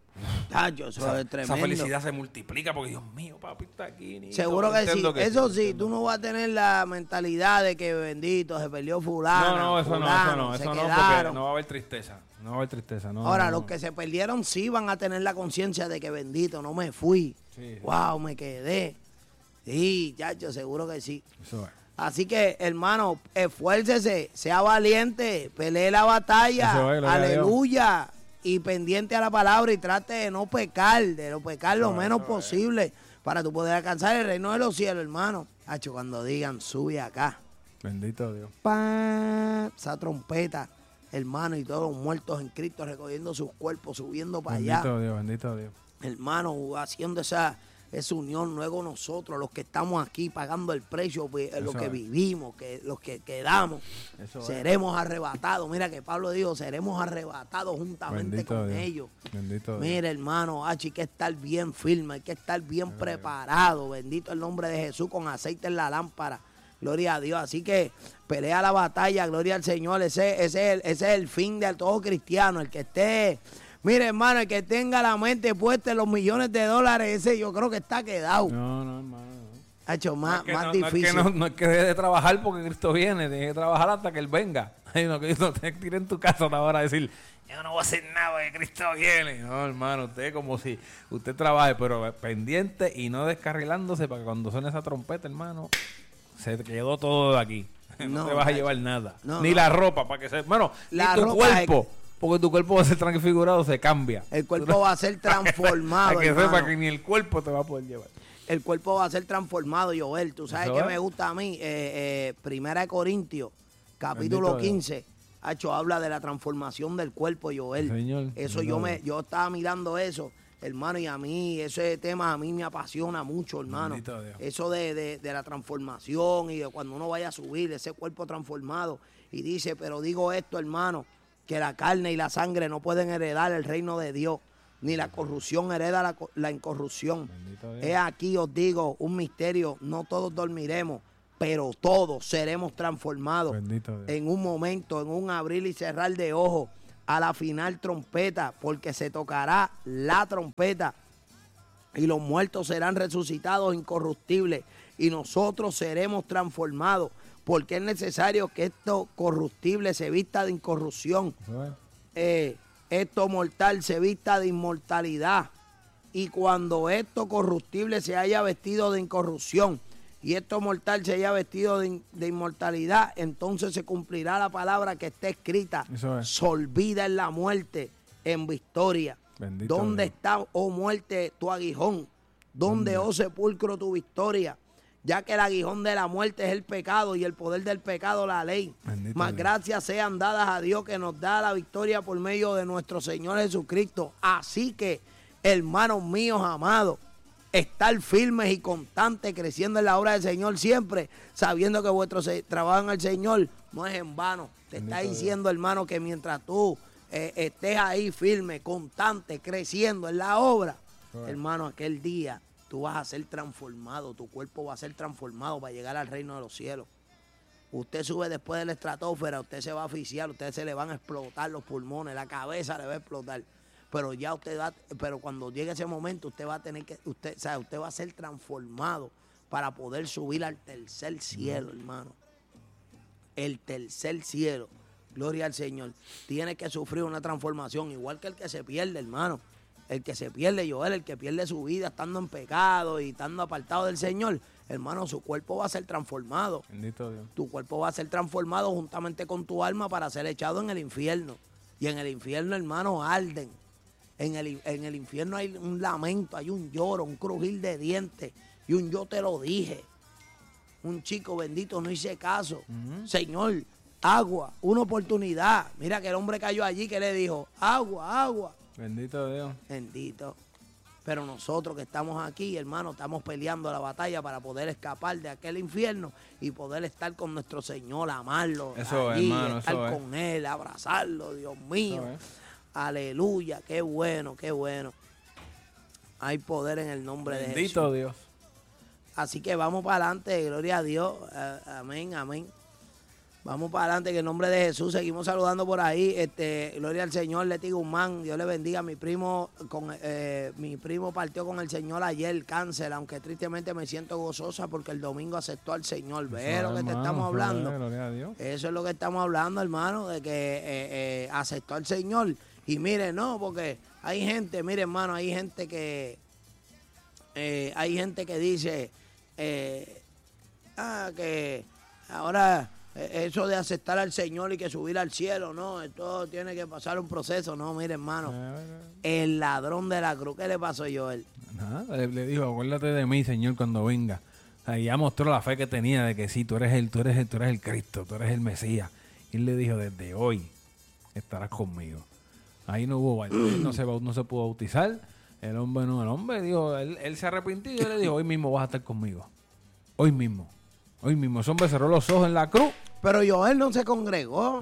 [SPEAKER 1] Eso es tremendo.
[SPEAKER 2] Esa felicidad se multiplica porque, Dios mío, papi está aquí. Nito,
[SPEAKER 1] seguro que sí. Eso sí, tú no vas a tener la mentalidad de que bendito, se perdió fulano.
[SPEAKER 2] Eso no, porque no va a haber tristeza. No va a haber tristeza.
[SPEAKER 1] Ahora, los que se perdieron sí van a tener la conciencia de que bendito, no me fui. Sí. Wow, me quedé. Sí, chacho, seguro que sí.
[SPEAKER 2] Eso es.
[SPEAKER 1] Así que, hermano, esfuércese, sea valiente, pelee la batalla. Aleluya. Y pendiente a la palabra y trate de no pecar, lo menos posible para tú poder alcanzar el reino de los cielos, hermano. Hacho, cuando digan, sube acá.
[SPEAKER 2] Bendito Dios.
[SPEAKER 1] ¡Pam! Esa trompeta, hermano, y todos los muertos en Cristo recogiendo sus cuerpos, subiendo para allá.
[SPEAKER 2] Bendito Dios.
[SPEAKER 1] Hermano, haciendo esa unión, luego nosotros, los que estamos aquí pagando el precio, los que vivimos, los que quedamos, seremos arrebatados. Mira que Pablo dijo, seremos arrebatados juntamente con ellos. Mira, hermano, hay que estar bien firme, hay que estar bien preparado. Bendito el nombre de Jesús, con aceite en la lámpara. Gloria a Dios. Así que pelea la batalla, gloria al Señor. Ese es el fin de todo cristiano, el que esté... Mire, hermano, el que tenga la mente puesta en los millones de dólares, ese yo creo que está quedado.
[SPEAKER 2] No, hermano.
[SPEAKER 1] Ha hecho más difícil.
[SPEAKER 2] No es que deje de trabajar porque Cristo viene, tiene que trabajar hasta que Él venga. No te tire en tu casa ahora a decir, yo no voy a hacer nada porque Cristo viene. No, hermano, usted como si usted trabaje, pero pendiente y no descarrilándose para que cuando suene esa trompeta, hermano, se quedó todo de aquí. No te vas a llevar nada. Ni la ropa para que se... Bueno, ni tu cuerpo. Porque tu cuerpo va a ser transfigurado, se cambia.
[SPEAKER 1] El cuerpo va a ser transformado.
[SPEAKER 2] Hay que sepa que ni el cuerpo te va a poder llevar.
[SPEAKER 1] El cuerpo va a ser transformado, Joel. Tú sabes que me gusta a mí. Primera de Corintios, capítulo 15. Habla de la transformación del cuerpo, Joel.
[SPEAKER 2] Señor,
[SPEAKER 1] eso yo estaba mirando eso, hermano, y a mí ese tema a mí me apasiona mucho, hermano. Eso de la transformación y de cuando uno vaya a subir ese cuerpo transformado. Y dice, pero digo esto, hermano, que la carne y la sangre no pueden heredar el reino de Dios, ni la corrupción hereda la incorrupción. He aquí os digo un misterio, no todos dormiremos, pero todos seremos transformados en un momento, en un abrir y cerrar de ojos, a la final trompeta, porque se tocará la trompeta y los muertos serán resucitados incorruptibles y nosotros seremos transformados. Porque es necesario que esto corruptible se vista de incorrupción. Esto mortal se vista de inmortalidad. Y cuando esto corruptible se haya vestido de incorrupción y esto mortal se haya vestido de inmortalidad, entonces se cumplirá la palabra que está escrita. Se olvida en la muerte, en victoria.
[SPEAKER 2] Bendito
[SPEAKER 1] ¿Dónde
[SPEAKER 2] Dios.
[SPEAKER 1] está, oh muerte, tu aguijón? ¿Dónde, oh sepulcro, tu victoria? Ya que el aguijón de la muerte es el pecado y el poder del pecado la ley. Mas gracias sean dadas a Dios que nos da la victoria por medio de nuestro Señor Jesucristo. Así que, hermanos míos amados, estar firmes y constantes, creciendo en la obra del Señor siempre, sabiendo que vuestro trabajo en el Señor no es en vano. Te está diciendo, hermano, que mientras tú estés ahí firme, constante, creciendo en la obra, hermano, aquel día tú vas a ser transformado, tu cuerpo va a ser transformado para llegar al reino de los cielos. Usted sube después de la estratosfera, usted se va a asfixiar, usted se le van a explotar los pulmones, la cabeza le va a explotar. Pero ya pero cuando llegue ese momento, usted va a tener que, usted va a ser transformado para poder subir al tercer cielo, hermano. El tercer cielo, gloria al Señor. Tiene que sufrir una transformación, igual que el que se pierde, hermano. El que se pierde, Joel, el que pierde su vida estando en pecado y estando apartado del Señor, hermano, su cuerpo va a ser transformado.
[SPEAKER 2] Bendito Dios.
[SPEAKER 1] Tu cuerpo va a ser transformado juntamente con tu alma para ser echado en el infierno. Y en el infierno, hermano, arden. En el infierno hay un lamento, hay un lloro, un crujir de dientes y un yo te lo dije. Un chico bendito no hice caso. Señor, agua, una oportunidad. Mira que el hombre cayó allí que le dijo, agua, agua.
[SPEAKER 2] Bendito Dios.
[SPEAKER 1] Bendito. Pero nosotros que estamos aquí, hermano, estamos peleando la batalla para poder escapar de aquel infierno y poder estar con nuestro Señor, amarlo.
[SPEAKER 2] Eso
[SPEAKER 1] allí,
[SPEAKER 2] es, hermano.
[SPEAKER 1] estar
[SPEAKER 2] eso
[SPEAKER 1] con Él, abrazarlo, Dios mío. Aleluya, qué bueno, qué bueno. Hay poder en el nombre de Jesús.
[SPEAKER 2] Bendito Dios.
[SPEAKER 1] Así que vamos para adelante, gloria a Dios. Amén, amén. Vamos para adelante, que en nombre de Jesús seguimos saludando por ahí. Gloria al Señor, Leti Guzmán, Dios le bendiga. Mi primo partió con el Señor ayer, cáncer, aunque tristemente me siento gozosa porque el domingo aceptó al Señor. ¿Ves lo que te estamos hablando?
[SPEAKER 2] Gloria a Dios.
[SPEAKER 1] Eso es lo que estamos hablando, hermano, de que aceptó al Señor. Y mire, no, porque hay gente, mire, hermano, hay gente que dice que ahora eso de aceptar al Señor y que subir al cielo, no, esto tiene que pasar un proceso. No, mire, hermano, el ladrón de la cruz, ¿qué le pasó a Joel?
[SPEAKER 2] Nada, le dijo, acuérdate de mí, Señor, cuando venga. Ahí ya mostró la fe que tenía de que sí, tú eres el Cristo, tú eres el Mesías. Y él le dijo, desde hoy estarás conmigo. Ahí no hubo no se pudo bautizar. El hombre dijo, él se arrepintió y le dijo, hoy mismo vas a estar conmigo. Hoy mismo. Ese hombre cerró los ojos en la cruz.
[SPEAKER 1] Pero Joel no se congregó.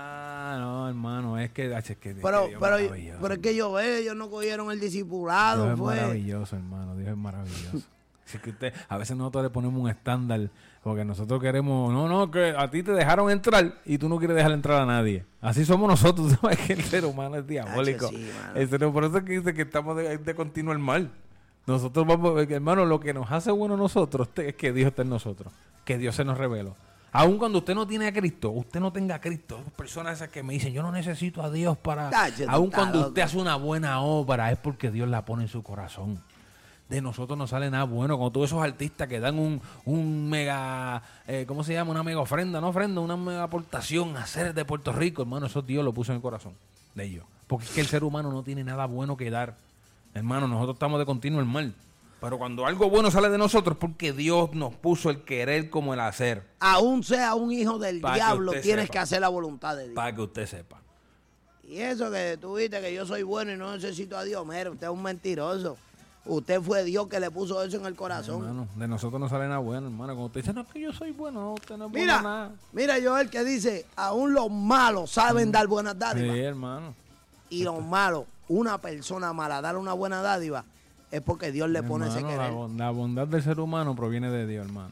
[SPEAKER 2] No, hermano, es que
[SPEAKER 1] pero es que ellos no cogieron el discipulado.
[SPEAKER 2] Dios es maravilloso, hermano, Dios es maravilloso. Así que a veces nosotros le ponemos un estándar, porque nosotros queremos, que a ti te dejaron entrar y tú no quieres dejar entrar a nadie. Así somos nosotros, ¿sabes? Que el ser humano es diabólico. Sí, por eso es que dice que estamos de continuo el mal. Nosotros vamos, hermano, lo que nos hace bueno a nosotros es que Dios está en nosotros, que Dios se nos reveló. Aun cuando usted no tiene a Cristo, usted no tenga a Cristo, personas esas que me dicen, yo no necesito a Dios para... Aun cuando usted hace una buena obra, es porque Dios la pone en su corazón. De nosotros no sale nada bueno. Como todos esos artistas que dan un mega, ¿cómo se llama? Una mega ofrenda, una mega aportación a hacer de Puerto Rico, hermano, eso Dios lo puso en el corazón de ellos. Porque es que el ser humano no tiene nada bueno que dar. Hermano, nosotros estamos de continuo el mal. Pero cuando algo bueno sale de nosotros es porque Dios nos puso el querer como el hacer.
[SPEAKER 1] Aún sea un hijo del diablo, tienes que hacer la voluntad de Dios.
[SPEAKER 2] Para que usted sepa.
[SPEAKER 1] Y eso que tú viste que yo soy bueno y no necesito a Dios, mire, usted es un mentiroso. Usted fue Dios que le puso eso en el corazón.
[SPEAKER 2] Hermano, de nosotros no sale nada bueno, hermano. Cuando usted dice, no, es que yo soy bueno, no, usted no es bueno nada.
[SPEAKER 1] Mira, Joel, que dice, aún los malos saben dar buenas dádivas.
[SPEAKER 2] Sí, hermano.
[SPEAKER 1] Y los malos, una persona mala, darle una buena dádiva, es porque Dios le pone ese querer.
[SPEAKER 2] La bondad del ser humano proviene de Dios, hermano.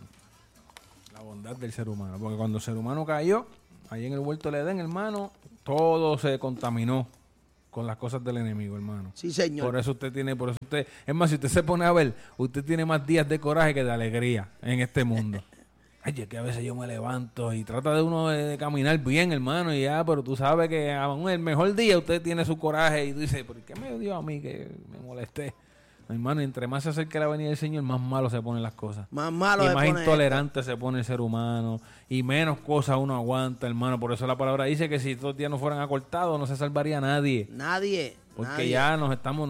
[SPEAKER 2] La bondad del ser humano. Porque cuando el ser humano cayó, ahí en el huerto del Edén, hermano, todo se contaminó con las cosas del enemigo, hermano.
[SPEAKER 1] Sí, señor.
[SPEAKER 2] Por eso usted, es más, si usted se pone a ver, usted tiene más días de coraje que de alegría en este mundo. Ay, es que a veces yo me levanto y trata de uno de caminar bien, hermano, y ya, pero tú sabes que aún el mejor día usted tiene su coraje y tú dices, ¿por qué me dio a mí que me molesté? Hermano, entre más se acerca la venida del Señor, más malo se ponen las cosas.
[SPEAKER 1] Más malo
[SPEAKER 2] y más intolerante se pone el ser humano. Y menos cosas uno aguanta, hermano. Por eso la palabra dice que si estos días no fueran acortados, no se salvaría nadie.
[SPEAKER 1] Nadie.
[SPEAKER 2] Porque ya nos estamos,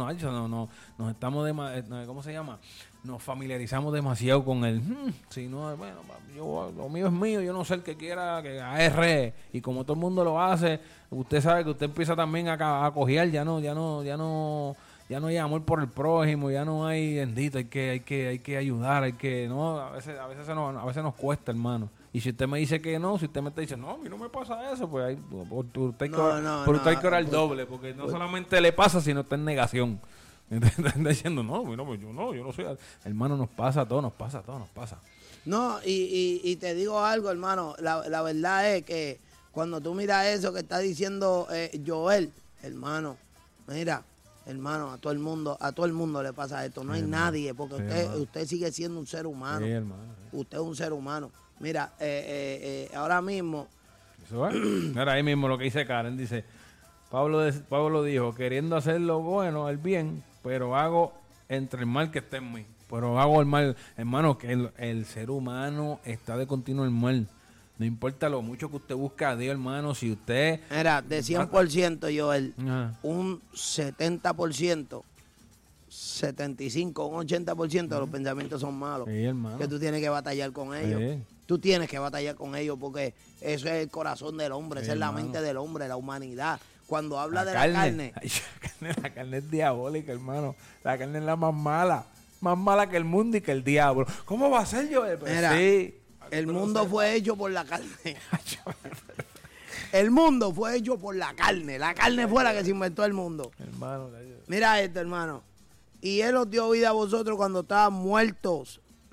[SPEAKER 2] ¿cómo se llama? Nos familiarizamos demasiado con el, si no, bueno, lo mío es mío, yo no sé el que quiera que agarre. Y como todo el mundo lo hace, usted sabe que usted empieza también a cojear, ya no hay amor por el prójimo, ya no hay bendito, hay que ayudar, a veces nos cuesta, hermano. Y si usted me dice que no, si usted me dice, no, a mí no me pasa eso, pues usted hay que orar doble, porque no solamente le pasa, sino está en negación. Está diciendo, yo no soy. Hermano, nos pasa a todos, nos pasa.
[SPEAKER 1] No, y te digo algo, hermano, la verdad es que cuando tú miras eso que está diciendo Joel, hermano, mira, hermano, a todo el mundo le pasa esto. No hay nadie, porque usted sigue siendo un ser humano.
[SPEAKER 2] Sí, hermano.
[SPEAKER 1] Usted es un ser humano. Mira, ahora mismo.
[SPEAKER 2] Eso es. Mira, ahí mismo lo que dice Karen, dice, Pablo dijo, queriendo hacer lo bueno, el bien, pero hago entre el mal que está en mí. Pero hago el mal, hermano, que el ser humano está de continuo el mal. No importa lo mucho que usted busca a Dios, hermano, si usted...
[SPEAKER 1] Mira, de 100%, Joel, un 70%, 75%, un 80% de los pensamientos son malos.
[SPEAKER 2] Sí, hermano.
[SPEAKER 1] Que tú tienes que batallar con ellos. Sí. Tú tienes que batallar con ellos porque eso es el corazón del hombre, sí, esa es la mente del hombre, la humanidad. Cuando habla de la carne...
[SPEAKER 2] Ay, la carne es diabólica, hermano. La carne es la más mala que el mundo y que el diablo. ¿Cómo va a ser, Joel? Pues
[SPEAKER 1] mira, sí. El mundo fue hecho por la carne. El mundo fue hecho por la carne. La carne fue la que se inventó el mundo.
[SPEAKER 2] Hermano,
[SPEAKER 1] mira esto, hermano. Y Él os dio vida a vosotros cuando estaban muertos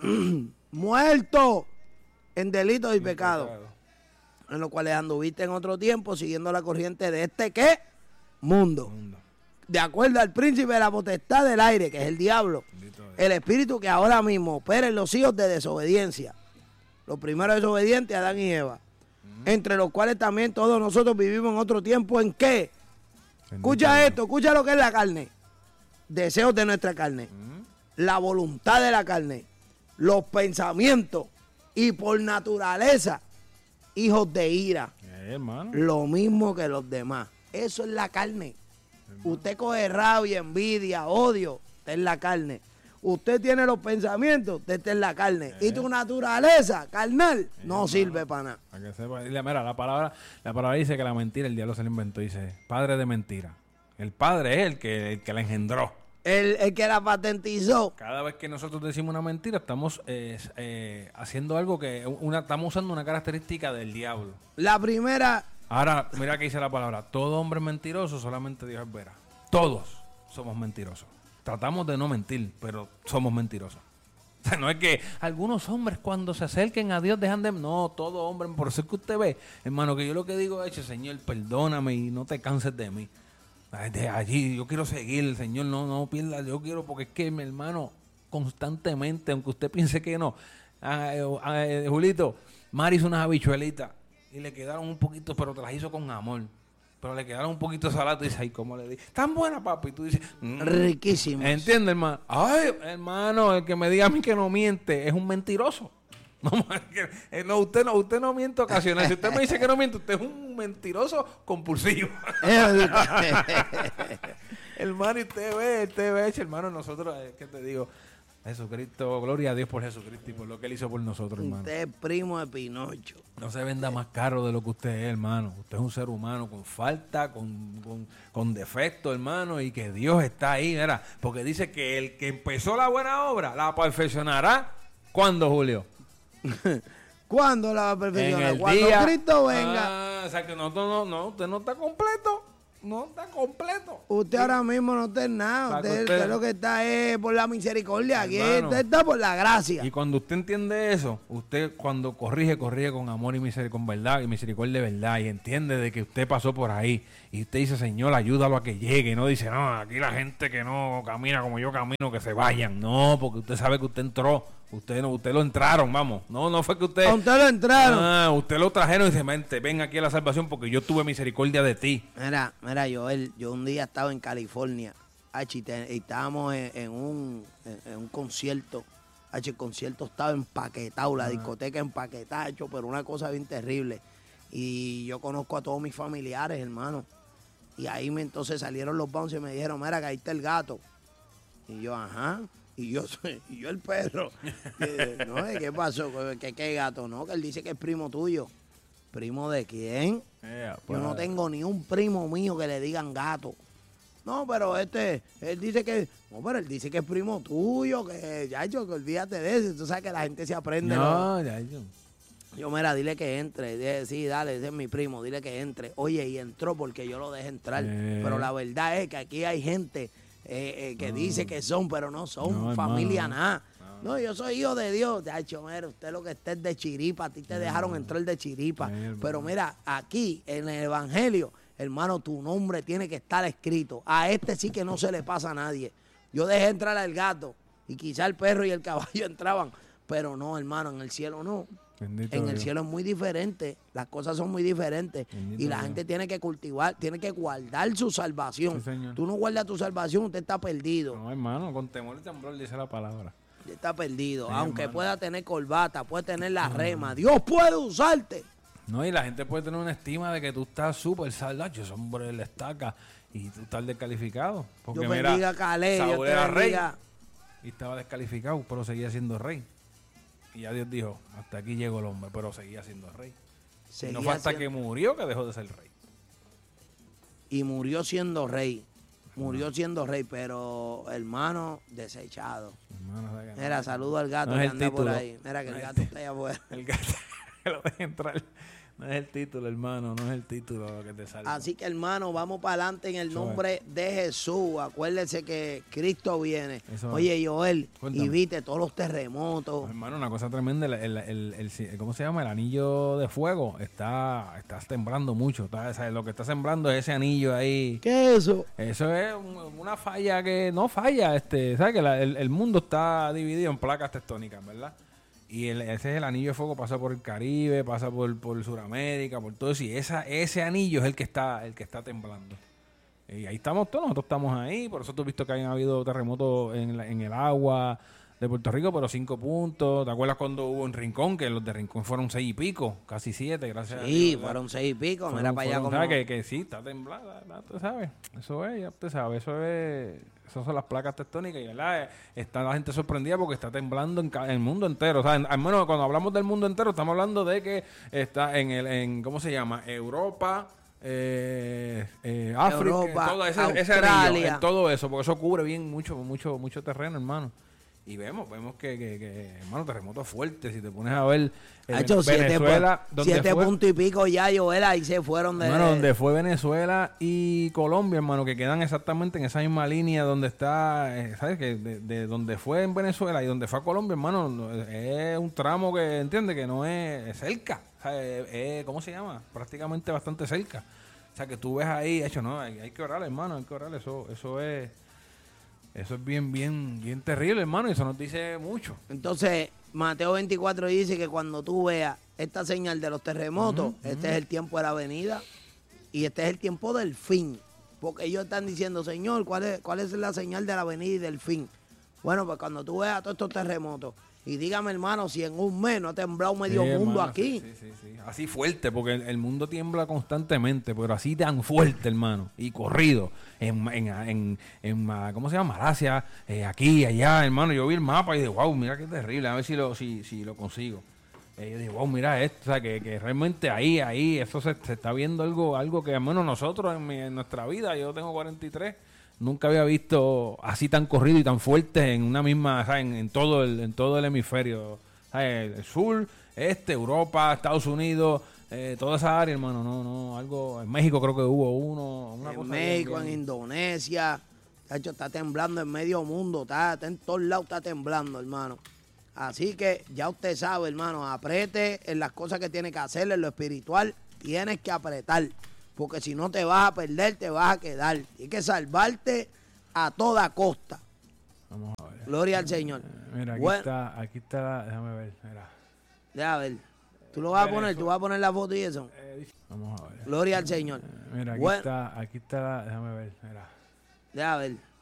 [SPEAKER 1] muerto en delitos y pecados, en los cuales anduviste en otro tiempo siguiendo la corriente de este ¿qué? Mundo. De acuerdo al príncipe de la potestad del aire, que es el diablo, el espíritu que ahora mismo opera en los hijos de desobediencia. Los primeros desobedientes, Adán y Eva, entre los cuales también todos nosotros vivimos en otro tiempo. ¿En qué? Escucha esto, escucha lo que es la carne. Deseos de nuestra carne, la voluntad de la carne, los pensamientos, y por naturaleza, hijos de ira.
[SPEAKER 2] Hermano.
[SPEAKER 1] Lo mismo que los demás. Eso es la carne. Usted coge rabia, envidia, odio, usted es la carne. Usted tiene los pensamientos, usted está en la carne. Y tu naturaleza carnal no sirve para nada.
[SPEAKER 2] Para que sepa. Mira, la palabra dice que la mentira el diablo se la inventó. Dice, padre de mentira. El padre es el que la engendró.
[SPEAKER 1] El que la patentizó.
[SPEAKER 2] Cada vez que nosotros decimos una mentira, estamos haciendo algo estamos usando una característica del diablo.
[SPEAKER 1] La primera.
[SPEAKER 2] Ahora, mira que dice la palabra, todo hombre es mentiroso, solamente Dios es vera. Todos somos mentirosos. Tratamos de no mentir, pero somos mentirosos. O sea, no es que algunos hombres cuando se acerquen a Dios dejan de... No, todo hombre, por eso es que usted ve, hermano, que yo lo que digo es, Señor, perdóname y no te canses de mí. De allí, yo quiero seguir, Señor, no pierda, yo quiero, porque es que mi hermano, constantemente, aunque usted piense que no, Julito, Mari hizo unas habichuelitas y le quedaron un poquito, pero te las hizo con amor. Pero le quedaron un poquito saladas y dices, ay, ¿cómo le di? Tan buena, papi. Y tú dices,
[SPEAKER 1] riquísimo.
[SPEAKER 2] ¿Entiendes, hermano? Ay, hermano, el que me diga a mí que no miente es un mentiroso. Usted no miente ocasional. Si usted me dice que no miente, usted es un mentiroso compulsivo. Hermano, y usted ve, hermano, nosotros, ¿qué te digo? Jesucristo, gloria a Dios por Jesucristo y por lo que Él hizo por nosotros, hermano.
[SPEAKER 1] Usted es primo de Pinocho.
[SPEAKER 2] No se venda más caro de lo que usted es, hermano. Usted es un ser humano con falta, con defecto, hermano, y que Dios está ahí, ¿verdad? Porque dice que el que empezó la buena obra la perfeccionará. ¿Cuándo, Julio?
[SPEAKER 1] ¿Cuándo la va a perfeccionar? Cuando
[SPEAKER 2] día,
[SPEAKER 1] Cristo venga.
[SPEAKER 2] O sea que usted no está completo. No está completo.
[SPEAKER 1] Usted ahora mismo no está en nada. Usted lo que está es por la misericordia. Aquí usted está por la gracia.
[SPEAKER 2] Y cuando usted entiende eso, usted cuando corrige con amor y misericordia, con verdad y misericordia de verdad, y entiende de que usted pasó por ahí, y usted dice, Señor, ayúdalo a que llegue. Y no dice, no, aquí la gente que no camina como yo camino, que se vayan. No, porque usted sabe que usted entró. Usted lo entraron, vamos. No fue que usted...
[SPEAKER 1] A usted lo entraron.
[SPEAKER 2] Usted lo trajeron y dice, ven aquí a la salvación porque yo tuve misericordia de ti.
[SPEAKER 1] Mira, Joel, yo un día estaba en California, y estábamos en un concierto. El concierto estaba empaquetado, la discoteca empaquetada, pero una cosa bien terrible. Y yo conozco a todos mis familiares, hermano. Y ahí entonces salieron los bouncers y me dijeron, mira, que ahí está el gato. Y yo, ajá. Y yo el perro. No, ¿qué pasó? ¿Qué gato? No, que él dice que es primo tuyo. ¿Primo de quién? Yo no tengo ni un primo mío que le digan gato. No, pero él dice que... No, pero él dice que es primo tuyo, que que olvídate de eso. Tú sabes que la gente se aprende.
[SPEAKER 2] No, Yayo.
[SPEAKER 1] Yo, mira, dile que entre. Sí, dale, ese es mi primo, dile que entre. Oye, y entró porque yo lo dejé entrar. Pero la verdad es que aquí hay gente... que dice que son, pero no son familia nada. No, yo soy hijo de Dios. Mira, usted lo que esté es de chiripa, a ti te dejaron entrar de chiripa. Pero mira, aquí en el Evangelio, hermano, tu nombre tiene que estar escrito. A este sí que no se le pasa a nadie. Yo dejé entrar al gato y quizá el perro y el caballo entraban, pero no, hermano, en el cielo no.
[SPEAKER 2] Bendito
[SPEAKER 1] en el
[SPEAKER 2] Dios.
[SPEAKER 1] cielo es muy diferente, las cosas son muy diferentes.
[SPEAKER 2] Bendito
[SPEAKER 1] y la
[SPEAKER 2] Dios.
[SPEAKER 1] gente tiene que cultivar, tiene que guardar su salvación.
[SPEAKER 2] Sí, señor.
[SPEAKER 1] Tú no guardas tu salvación, usted está perdido.
[SPEAKER 2] No, hermano, con temor y temblor dice la palabra.
[SPEAKER 1] Usted está perdido.
[SPEAKER 2] Sí,
[SPEAKER 1] aunque
[SPEAKER 2] hermano.
[SPEAKER 1] pueda tener corbata, puede tener la rema, Dios puede usarte.
[SPEAKER 2] No, y la gente puede tener una estima de que tú estás súper saldacho, ese hombre le estaca y tú estás descalificado. Porque
[SPEAKER 1] Dios
[SPEAKER 2] mira,
[SPEAKER 1] bendiga a Caleb,
[SPEAKER 2] Saúl
[SPEAKER 1] Dios te
[SPEAKER 2] era rey
[SPEAKER 1] bendiga.
[SPEAKER 2] y estaba descalificado, pero seguía siendo rey. Y ya Dios dijo, hasta aquí llegó el hombre, pero seguía siendo rey. Y
[SPEAKER 1] Seguía
[SPEAKER 2] no fue hasta
[SPEAKER 1] siendo-
[SPEAKER 2] que murió que dejó de ser rey.
[SPEAKER 1] Y murió siendo rey. Murió siendo rey, pero hermano, desechado.
[SPEAKER 2] Hermano, o sea que no-
[SPEAKER 1] Mira, saludo al gato
[SPEAKER 2] no es
[SPEAKER 1] que
[SPEAKER 2] el
[SPEAKER 1] anda por
[SPEAKER 2] título.
[SPEAKER 1] ahí. Mira que
[SPEAKER 2] No
[SPEAKER 1] el
[SPEAKER 2] es
[SPEAKER 1] gato está allá afuera.
[SPEAKER 2] El gato que lo deje entrar. No es el título, hermano, no es el título lo que te salva.
[SPEAKER 1] Así que, hermano, vamos para adelante en el nombre de Jesús. Acuérdese que Cristo viene.
[SPEAKER 2] Eso.
[SPEAKER 1] Oye, Joel,
[SPEAKER 2] Cuéntame.
[SPEAKER 1] y viste todos los terremotos.
[SPEAKER 2] Hermano, una cosa tremenda, ¿cómo se llama? El anillo de fuego está temblando mucho. Lo que está sembrando es ese anillo ahí.
[SPEAKER 1] ¿Qué es eso?
[SPEAKER 2] Eso es una falla que no falla. ¿Sabes? Que el mundo está dividido en placas tectónicas, ¿verdad? Y ese es el anillo de fuego, pasa por el Caribe, pasa por Sudamérica, por todo eso. Y ese anillo es el que está temblando. Y ahí estamos todos, nosotros estamos ahí. Por eso tú has visto que han habido terremotos en el agua de Puerto Rico, pero 5 puntos. ¿Te acuerdas cuando hubo en Rincón? Que los de Rincón fueron 6 y pico, casi 7, gracias a Dios.
[SPEAKER 1] Sí,
[SPEAKER 2] ¿verdad?
[SPEAKER 1] fueron 6 y pico. Mira para allá
[SPEAKER 2] ¿Sabes?
[SPEAKER 1] como...
[SPEAKER 2] Que sí, está temblada, tú sabes. Eso es, ya usted sabe, esas son las placas tectónicas y ¿verdad? Está la gente sorprendida porque está temblando en el mundo entero. O sea, al menos cuando hablamos del mundo entero estamos hablando de que está en ¿cómo se llama? Europa, África,
[SPEAKER 1] Europa,
[SPEAKER 2] todo ese
[SPEAKER 1] Australia.
[SPEAKER 2] anillo, en todo eso, porque eso cubre bien mucho terreno, hermano. Y vemos que hermano, terremotos fuertes. Si te pones a ver
[SPEAKER 1] Ha hecho
[SPEAKER 2] Venezuela, donde
[SPEAKER 1] 7
[SPEAKER 2] fue,
[SPEAKER 1] puntos y pico ya, Joel, ahí se fueron de...
[SPEAKER 2] hermano, donde fue Venezuela y Colombia, hermano, que quedan exactamente en esa misma línea donde está, ¿sabes? Que de donde fue en Venezuela y donde fue a Colombia, hermano, es un tramo que, ¿entiendes? Que no es cerca. O sea, ¿cómo se llama? Prácticamente bastante cerca. O sea, que tú ves ahí, de hecho, no, hay que orar, hermano, hay que orar. Eso es bien terrible, hermano, y eso nos dice mucho.
[SPEAKER 1] Entonces, Mateo 24 dice que cuando tú veas esta señal de los terremotos, este es el tiempo de la venida y este es el tiempo del fin. Porque ellos están diciendo, Señor, ¿cuál es la señal de la venida y del fin? Bueno, pues cuando tú veas todos estos terremotos, y dígame, hermano, si en un mes no ha temblado medio mundo
[SPEAKER 2] hermano,
[SPEAKER 1] aquí.
[SPEAKER 2] Sí. Así fuerte, porque el mundo tiembla constantemente, pero así tan fuerte, hermano, y corrido. ¿Cómo se llama? Malasia, aquí, allá, hermano. Yo vi el mapa y dije, wow, mira qué terrible, a ver si lo consigo. Yo dije, wow, mira esto, o sea, que realmente ahí, eso se está viendo algo que al menos nosotros en nuestra vida, yo tengo 43, nunca había visto así tan corrido y tan fuerte en una misma, ¿sabes? En todo el hemisferio, ¿sabes? El sur, Europa, Estados Unidos, toda esa área, hermano, no, algo, en México creo que hubo una
[SPEAKER 1] En
[SPEAKER 2] cosa
[SPEAKER 1] México,
[SPEAKER 2] bien.
[SPEAKER 1] en Indonesia, de hecho, está temblando en medio mundo, está en todos lados, está temblando, hermano. Así que ya usted sabe, hermano, apriete en las cosas que tiene que hacer, en lo espiritual, tienes que apretar, porque si no te vas a perder, te vas a quedar. Tienes que salvarte a toda costa.
[SPEAKER 2] Vamos a ver.
[SPEAKER 1] Gloria al Señor.
[SPEAKER 2] Mira,
[SPEAKER 1] Bueno,
[SPEAKER 2] aquí está, déjame ver, mira.
[SPEAKER 1] déjame ver. ¿Tú lo vas a poner? ¿Tú vas a poner la foto y eso?
[SPEAKER 2] Vamos a ver.
[SPEAKER 1] Gloria al Señor.
[SPEAKER 2] Mira,
[SPEAKER 1] Bueno,
[SPEAKER 2] aquí está, déjame ver, mira.
[SPEAKER 1] déjame ver.